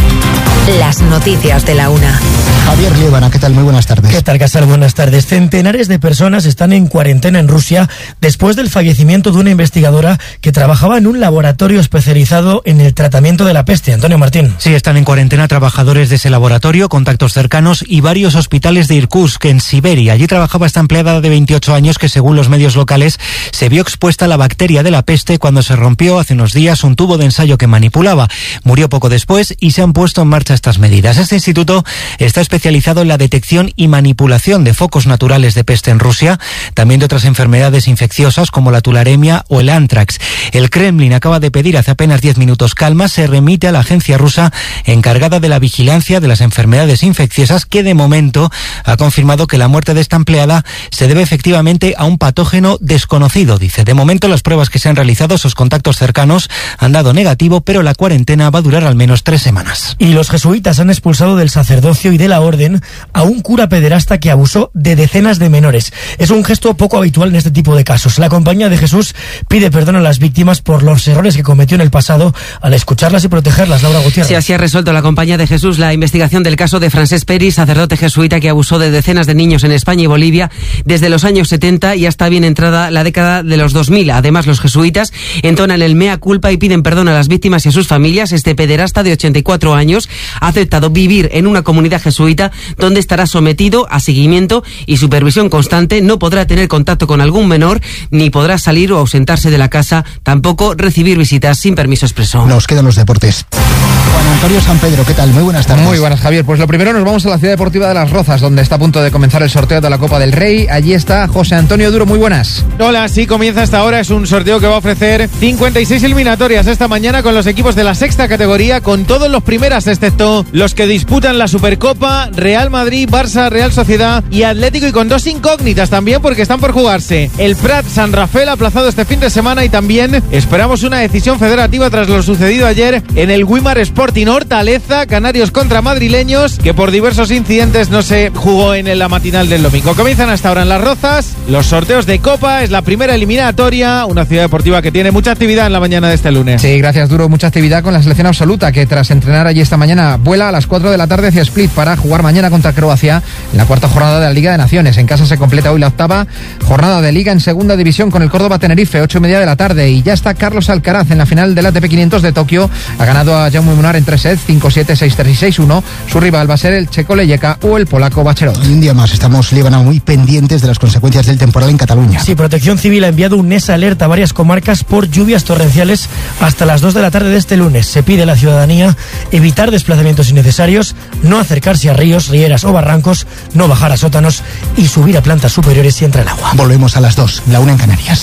Las noticias de la una. Javier Liébana, ¿qué tal? Muy buenas tardes. ¿Qué tal, Casal? Buenas tardes. Centenares de personas están en cuarentena en Rusia después del fallecimiento de una investigadora que trabajaba en un laboratorio especializado en el tratamiento de la peste. Antonio Martín. Sí, están en cuarentena trabajadores de ese laboratorio, contactos cercanos y varios hospitales de Irkutsk, en Siberia. Allí trabajaba esta empleada de 28 años que, según los medios locales, se vio expuesta a la bacteria de la peste cuando se rompió hace unos días un tubo de ensayo que manipulaba. Murió poco después y se han puesto en marcha estas medidas. Este instituto está especializado en la detección y manipulación de focos naturales de peste en Rusia, también de otras enfermedades infecciosas como la tularemia o el antrax. El Kremlin acaba de pedir hace apenas 10 minutos calma, se remite a la agencia rusa encargada de la vigilancia de las enfermedades infecciosas, que de momento ha confirmado que la muerte de esta empleada se debe efectivamente a un patógeno desconocido. Dice, de momento las pruebas que se han realizado, esos contactos cercanos, han dado negativo, pero la cuarentena va a durar al menos 3 semanas. Y los jesuitas han expulsado del sacerdocio y de la orden a un cura pederasta que abusó de decenas de menores. Es un gesto poco habitual en este tipo de casos. La Compañía de Jesús pide perdón a las víctimas por los errores que cometió en el pasado al escucharlas y protegerlas. Laura Gutiérrez. Sí, así ha resuelto la Compañía de Jesús la investigación del caso de Francesc Peris, sacerdote jesuita que abusó de decenas de niños en España y Bolivia desde los años 70 y hasta bien entrada la década de los 2000. Además, los jesuitas entonan el mea culpa y piden perdón a las víctimas y a sus familias. Este pederasta de 84 años ha aceptado vivir en una comunidad jesuita donde estará sometido a seguimiento y supervisión constante. No podrá tener contacto con algún menor, ni podrá salir o ausentarse de la casa, tampoco recibir visitas sin permiso expreso. Nos quedan los deportes. Juan Antonio San Pedro, ¿qué tal? Muy buenas tardes. Muy buenas, Javier. Pues lo primero nos vamos a la Ciudad Deportiva de Las Rozas, donde está a punto de comenzar el sorteo de la Copa del Rey. Allí está José Antonio Duro, muy buenas. Hola, sí, comienza esta hora. Es un sorteo que va a ofrecer 56 eliminatorias esta mañana con los equipos de la sexta categoría, con todos los primeras, excepto los que disputan la Supercopa, Real Madrid, Barça, Real Sociedad y Atlético, y con dos incógnitas también porque están por jugarse. El Prat San Rafael aplazado este fin de semana, y también esperamos una decisión federativa tras lo sucedido ayer en el Wimar Sporting Hortaleza, Canarios contra madrileños, que por diversos incidentes no se jugó en la matinal del domingo. Comienzan hasta ahora en Las Rozas los sorteos de Copa, es la primera eliminatoria, una ciudad deportiva que tiene mucha actividad en la mañana de este lunes. Sí, gracias, Duro, mucha actividad con la selección absoluta, que tras entrenar allí esta mañana vuela a las 4 de la tarde hacia Split para jugar mañana contra Croacia en la cuarta jornada de la Liga de Naciones. En casa se completa hoy la octava jornada de Liga en segunda división con el Córdoba Tenerife, 8:30 de la tarde, y ya está Carlos Alcaraz en la final del ATP 500 de Tokio. Ha ganado a Jaume Munar en 3 sets, 5-7, 6-3 y 6-1. Su rival va a ser el checo Leyeka o el polaco Bacherot. Y un día más estamos, Líbana, muy pendientes de las consecuencias del temporal en Cataluña. Sí, Protección Civil ha enviado un NES alerta a varias comarcas por lluvias torrenciales hasta las 2 de la tarde de este lunes. Se pide a la ciudadanía evitar desplazamientos innecesarios, no acercarse a ríos, rieras o barrancos, no bajar a sótanos y subir a plantas superiores si entra el agua. Volvemos a las 2, la 1 en Canarias.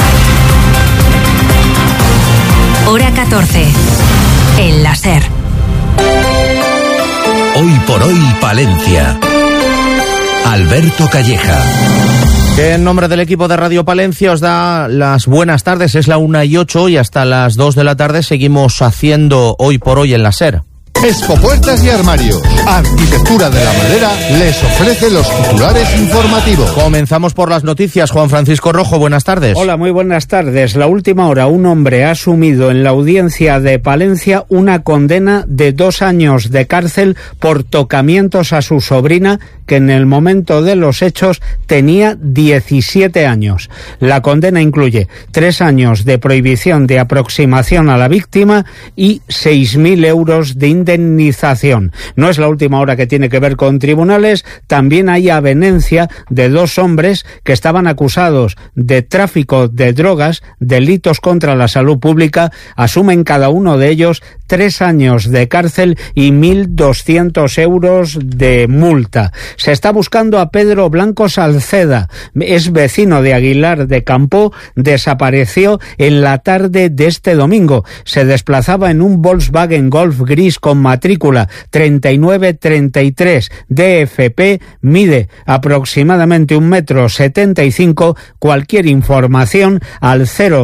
Hora 14. En la SER. Hoy por hoy, Palencia. Alberto Calleja. Que en nombre del equipo de Radio Palencia os da las buenas tardes. Es la 1:08 y hasta las 2 de la tarde seguimos haciendo Hoy por hoy en la SER. Expo Puertas y Armarios, Arquitectura de la Madera, les ofrece los titulares informativos. Comenzamos por las noticias. Juan Francisco Rojo, buenas tardes. Hola, muy buenas tardes. La última hora, un hombre ha asumido en la audiencia de Palencia una condena de 2 años de cárcel por tocamientos a su sobrina, que en el momento de los hechos tenía 17 años. La condena incluye 3 años de prohibición de aproximación a la víctima y 6.000 euros de indemnización. No es la última hora que tiene que ver con tribunales. También hay avenencia de 2 hombres que estaban acusados de tráfico de drogas, delitos contra la salud pública. Asumen cada uno de ellos 3 años de cárcel y 1.200 euros de multa. Se está buscando a Pedro Blanco Salceda, es vecino de Aguilar de Campo, desapareció en la tarde de este domingo. Se desplazaba en un Volkswagen Golf gris con matrícula 3933 DFP, mide aproximadamente 1,75 m. Cualquier información al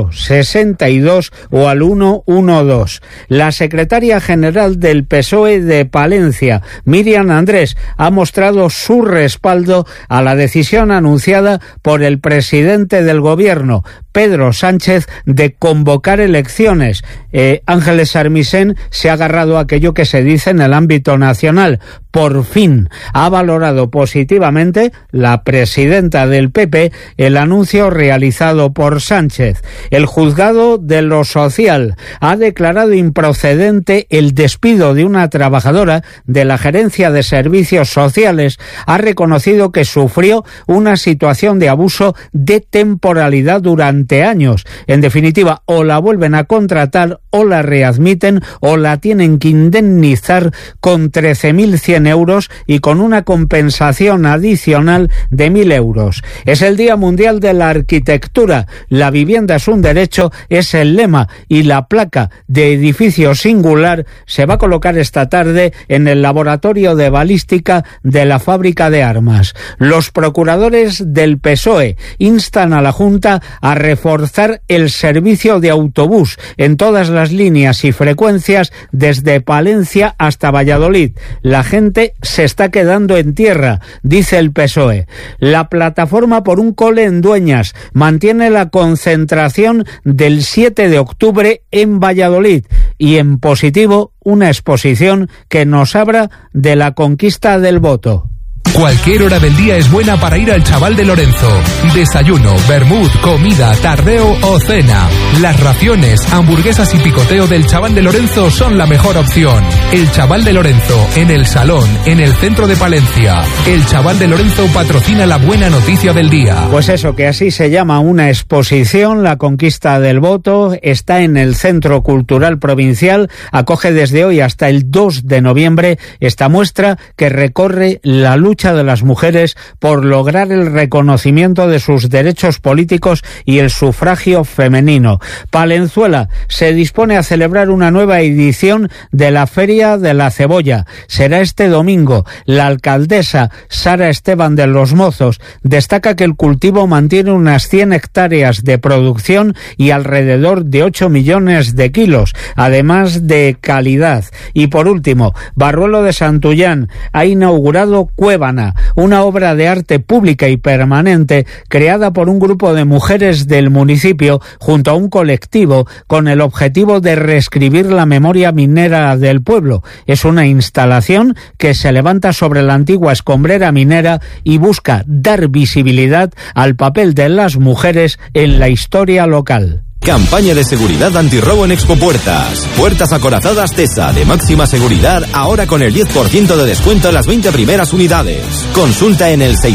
062 o al 112. La secretaria general del PSOE de Palencia, Miriam Andrés, ha mostrado su respaldo a la decisión anunciada por el presidente del gobierno, Pedro Sánchez, de convocar elecciones. Ángeles Armisen se ha agarrado a aquello que se dice en el ámbito nacional. Por fin ha valorado positivamente la presidenta del PP el anuncio realizado por Sánchez. El juzgado de lo social ha declarado improcedente el despido de una trabajadora de la Gerencia de Servicios Sociales. Ha reconocido que sufrió una situación de abuso de temporalidad durante años. En definitiva, o la vuelven a contratar, o la readmiten, o la tienen que indemnizar con 13.100 euros y con una compensación adicional de 1.000 euros. Es el Día Mundial de la Arquitectura. La vivienda es un derecho, es el lema, y la placa de edificio singular se va a colocar esta tarde en el laboratorio de balística de la fábrica de armas. Los procuradores del PSOE instan a la Junta a reforzar el servicio de autobús en todas las líneas y frecuencias desde Palencia hasta Valladolid. La gente se está quedando en tierra, dice el PSOE. La plataforma por un cole en Dueñas mantiene la concentración del 7 de octubre en Valladolid y en positivo una exposición que nos habla de la conquista del voto. Cualquier hora del día es buena para ir al Chaval de Lorenzo. Desayuno, vermut, comida, tardeo o cena. Las raciones, hamburguesas y picoteo del Chaval de Lorenzo son la mejor opción. El Chaval de Lorenzo, en el Salón, en el centro de Palencia. El Chaval de Lorenzo patrocina la buena noticia del día. Pues eso, que así se llama una exposición, la conquista del voto, está en el Centro Cultural Provincial, acoge desde hoy hasta el 2 de noviembre esta muestra que recorre la lucha de las mujeres por lograr el reconocimiento de sus derechos políticos y el sufragio femenino. Palenzuela se dispone a celebrar una nueva edición de la Feria de la Cebolla. Será este domingo. La alcaldesa Sara Esteban de los Mozos destaca que el cultivo mantiene unas 100 hectáreas de producción y alrededor de 8 millones de kilos, además de calidad. Y por último, Barruelo de Santullán ha inaugurado Cuevana, una obra de arte pública y permanente creada por un grupo de mujeres del municipio junto a un colectivo con el objetivo de reescribir la memoria minera del pueblo. Es una instalación que se levanta sobre la antigua escombrera minera y busca dar visibilidad al papel de las mujeres en la historia local. Campaña de seguridad antirrobo en Expopuertas. Puertas acorazadas TESA de máxima seguridad, ahora con el 10% de descuento en las 20 primeras unidades. Consulta en el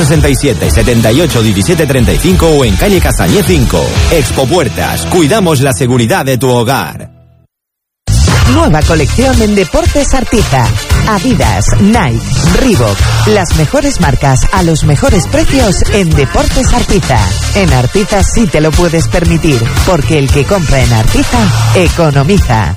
667 78 17 35 o en calle Casañé 5. Expopuertas, cuidamos la seguridad de tu hogar. Nueva colección en Deportes Artiza. Adidas, Nike, Reebok. Las mejores marcas a los mejores precios en Deportes Artiza. En Artiza sí te lo puedes permitir, porque el que compra en Artiza, economiza.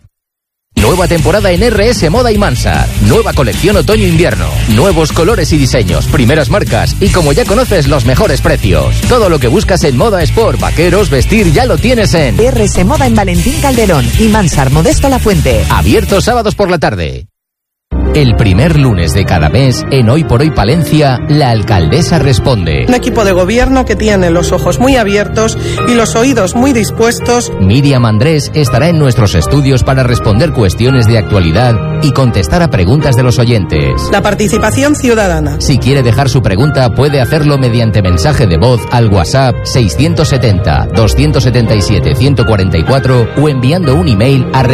Nueva temporada en RS Moda y Mansard. Nueva colección otoño-invierno. Nuevos colores y diseños, primeras marcas y, como ya conoces, los mejores precios. Todo lo que buscas en moda sport, vaqueros, vestir, ya lo tienes en RS Moda en Valentín Calderón y Mansard Modesto La Fuente. Abiertos sábados por la tarde. El primer lunes de cada mes, en Hoy por Hoy Palencia, la alcaldesa responde. Un equipo de gobierno que tiene los ojos muy abiertos y los oídos muy dispuestos. Miriam Andrés estará en nuestros estudios para responder cuestiones de actualidad y contestar a preguntas de los oyentes. La participación ciudadana. Si quiere dejar su pregunta, puede hacerlo mediante mensaje de voz al WhatsApp 670-277-144 o enviando un email a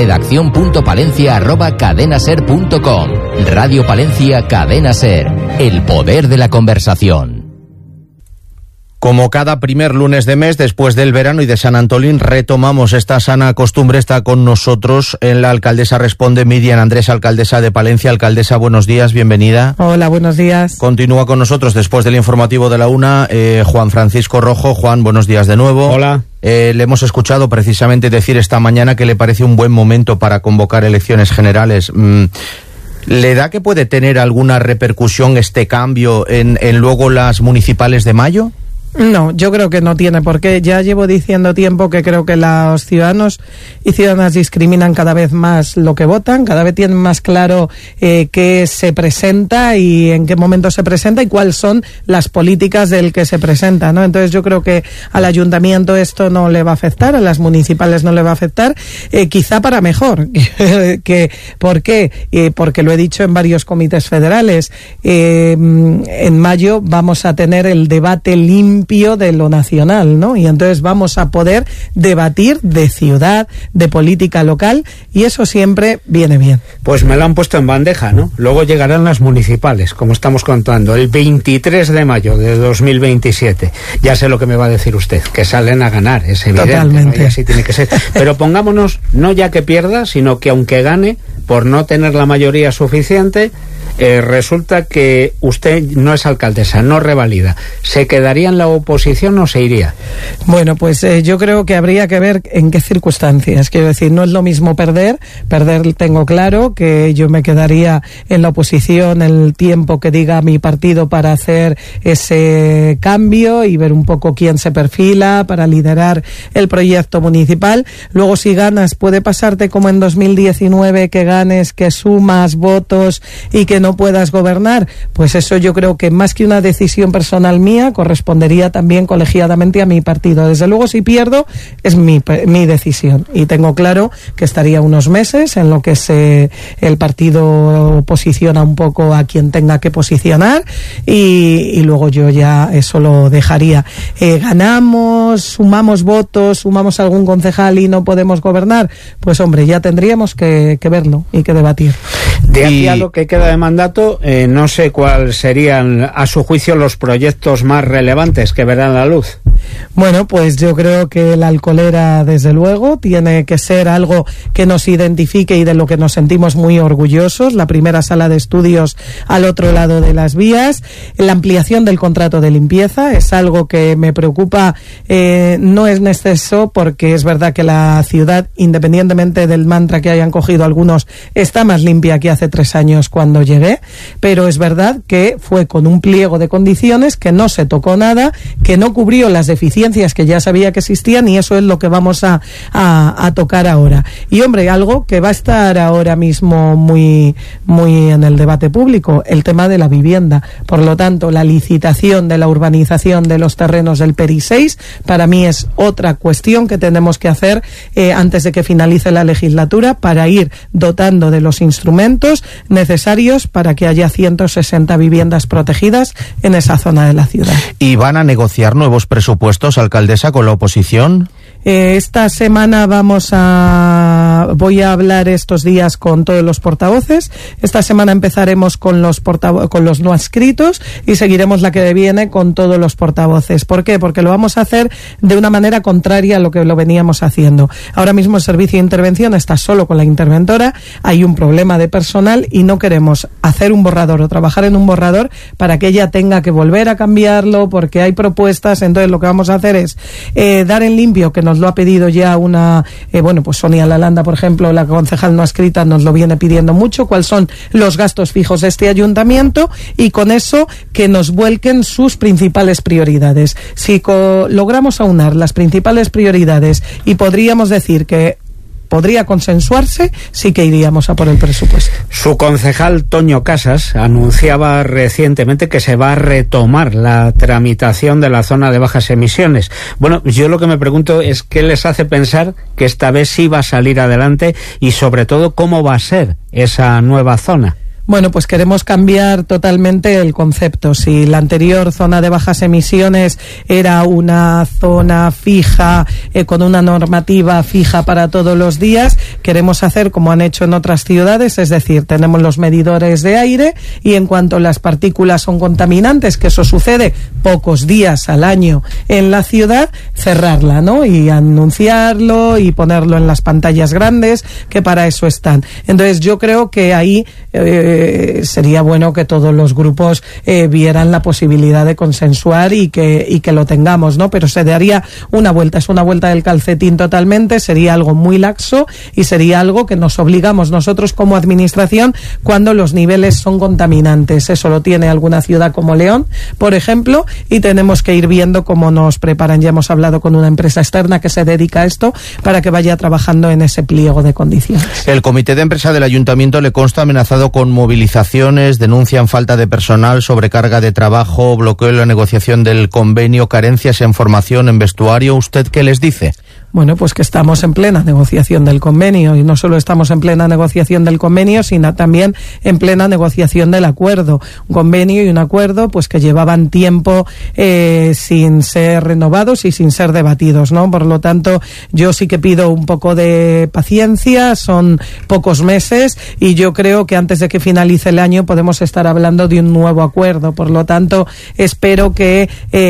redaccion.palencia@cadenaser.com. Radio Palencia, Cadena Ser, el poder de la conversación. Como cada primer lunes de mes, después del verano y de San Antolín, retomamos esta sana costumbre. Está con nosotros en La Alcaldesa Responde Miriam Andrés, alcaldesa de Palencia. Alcaldesa, buenos días, bienvenida. Hola, buenos días. Continúa con nosotros después del informativo de la 1, Juan Francisco Rojo. Juan, buenos días de nuevo. Hola. Le hemos escuchado precisamente decir esta mañana que le parece un buen momento para convocar elecciones generales. ¿Le da que puede tener alguna repercusión este cambio en luego las municipales de mayo? No, yo creo que no tiene por qué. Ya llevo diciendo tiempo que creo que los ciudadanos y ciudadanas discriminan cada vez más lo que votan, cada vez tienen más claro qué se presenta y en qué momento se presenta y cuáles son las políticas del que se presenta, ¿no? Entonces yo creo que al ayuntamiento esto no le va a afectar, a las municipales no le va a afectar, quizá para mejor. ¿Por qué? Porque lo he dicho en varios comités federales. En mayo vamos a tener el debate limpio de lo nacional, ¿no? Y entonces vamos a poder debatir de ciudad, de política local, y eso siempre viene bien. Pues me lo han puesto en bandeja, ¿no? Luego llegarán las municipales, como estamos contando, el 23 de mayo de 2027. Ya sé lo que me va a decir usted, que salen a ganar, es evidente. Totalmente. ¿No? Y así tiene que ser. Pero pongámonos, no ya que pierda, sino que aunque gane, por no tener la mayoría suficiente, resulta que usted no es alcaldesa, no revalida. ¿Se quedaría en la oposición o se iría? Bueno, pues yo creo que habría que ver en qué circunstancias. Quiero decir, no es lo mismo perder tengo claro que yo me quedaría en la oposición el tiempo que diga mi partido para hacer ese cambio y ver un poco quién se perfila para liderar el proyecto municipal. Luego, si ganas, puede pasarte como en 2019, que ganes, que sumas votos y que no puedas gobernar. Pues eso yo creo que más que una decisión personal mía, correspondería también colegiadamente a mi partido. Desde luego, si pierdo, es mi decisión. Y tengo claro que estaría unos meses en lo que el partido posiciona un poco a quien tenga que posicionar y luego yo ya eso lo dejaría. Ganamos, sumamos votos, sumamos algún concejal y no podemos gobernar, pues hombre, ya tendríamos que verlo y que debatir. De aquí a lo que queda de mandato, no sé cuáles serían, a su juicio, los proyectos más relevantes que verán la luz. Bueno, pues yo creo que la Alcolera, desde luego, tiene que ser algo que nos identifique y de lo que nos sentimos muy orgullosos. La primera sala de estudios al otro lado de las vías. La ampliación del contrato de limpieza es algo que me preocupa, no es en exceso, porque es verdad que la ciudad, independientemente del mantra que hayan cogido algunos, está más limpia que hace 3 años cuando llegué, pero es verdad que fue con un pliego de condiciones que no se tocó nada, que no cubrió las deficiencias que ya sabía que existían, y eso es lo que vamos a tocar ahora. Y hombre, algo que va a estar ahora mismo muy en el debate público, el tema de la vivienda. Por lo tanto, la licitación de la urbanización de los terrenos del PERI 6 para mí es otra cuestión que tenemos que hacer antes de que finalice la legislatura, para ir dotando de los instrumentos necesarios para que haya 160 viviendas protegidas en esa zona de la ciudad. ¿Y van a negociar nuevos presupuestos, alcaldesa, con la oposición? Esta semana voy a hablar estos días con todos los portavoces. Esta semana empezaremos con los no adscritos y seguiremos la que viene con todos los portavoces. ¿Por qué? Porque lo vamos a hacer de una manera contraria a lo que lo veníamos haciendo. Ahora mismo el servicio de intervención está solo con la interventora, hay un problema de personal y no queremos hacer un borrador o trabajar en un borrador para que ella tenga que volver a cambiarlo porque hay propuestas. Entonces lo que vamos a hacer es dar en limpio, que nos lo ha pedido ya pues Sonia Lalanda, por ejemplo, la concejal no adscrita, nos lo viene pidiendo mucho, cuáles son los gastos fijos de este ayuntamiento, y con eso que nos vuelquen sus principales prioridades. Si logramos aunar las principales prioridades y podríamos decir que podría consensuarse, sí que iríamos a por el presupuesto. Su concejal Toño Casas anunciaba recientemente que se va a retomar la tramitación de la zona de bajas emisiones. Bueno, yo lo que me pregunto es qué les hace pensar que esta vez sí va a salir adelante y sobre todo cómo va a ser esa nueva zona. Bueno, pues queremos cambiar totalmente el concepto. Si la anterior zona de bajas emisiones era una zona fija, con una normativa fija para todos los días, queremos hacer como han hecho en otras ciudades, es decir, tenemos los medidores de aire y en cuanto las partículas son contaminantes, que eso sucede pocos días al año en la ciudad, cerrarla, ¿no? Y anunciarlo y ponerlo en las pantallas grandes, que para eso están. Entonces yo creo que ahí sería bueno que todos los grupos vieran la posibilidad de consensuar y que lo tengamos, ¿no? Pero se daría una vuelta, es una vuelta del calcetín totalmente, sería algo muy laxo y sería algo que nos obligamos nosotros como administración cuando los niveles son contaminantes. Eso lo tiene alguna ciudad como León, por ejemplo, y tenemos que ir viendo cómo nos preparan. Ya hemos hablado con una empresa externa que se dedica a esto para que vaya trabajando en ese pliego de condiciones. El comité de empresa del ayuntamiento le consta amenazado con movilizaciones, denuncian falta de personal, sobrecarga de trabajo, bloqueo en la negociación del convenio, carencias en formación, en vestuario. ¿Usted qué les dice? Bueno, pues que estamos en plena negociación del convenio y no solo estamos en plena negociación del convenio, sino también en plena negociación del acuerdo. Un convenio y un acuerdo pues que llevaban tiempo sin ser renovados y sin ser debatidos, ¿no? Por lo tanto, yo sí que pido un poco de paciencia, son pocos meses y yo creo que antes de que finalice el año podemos estar hablando de un nuevo acuerdo. Por lo tanto, espero que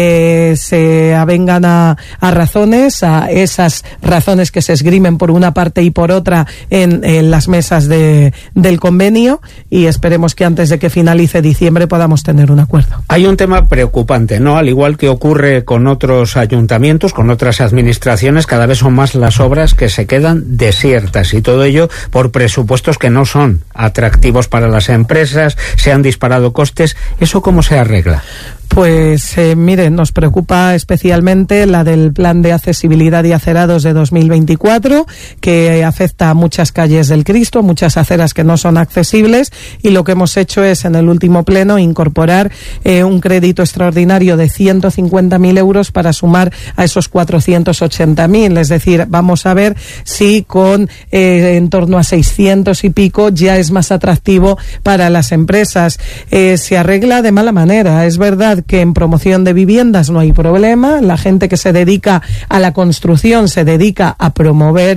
se avengan a razones, a esas razones que se esgrimen por una parte y por otra en las mesas del convenio y esperemos que antes de que finalice diciembre podamos tener un acuerdo. Hay un tema preocupante, ¿no? Al igual que ocurre con otros ayuntamientos, con otras administraciones, cada vez son más las obras que se quedan desiertas y todo ello por presupuestos que no son atractivos para las empresas, se han disparado costes. ¿Eso cómo se arregla? Pues miren, nos preocupa especialmente la del plan de accesibilidad y acerados de 2024, que afecta a muchas calles del Cristo, muchas aceras que no son accesibles, y lo que hemos hecho es en el último pleno incorporar un crédito extraordinario de 150.000 euros para sumar a esos 480.000, es decir, vamos a ver si con en torno a 600 y pico ya es más atractivo para las empresas. Se arregla de mala manera, es verdad que en promoción de viviendas no hay problema, la gente que se dedica a la construcción se dedica a promover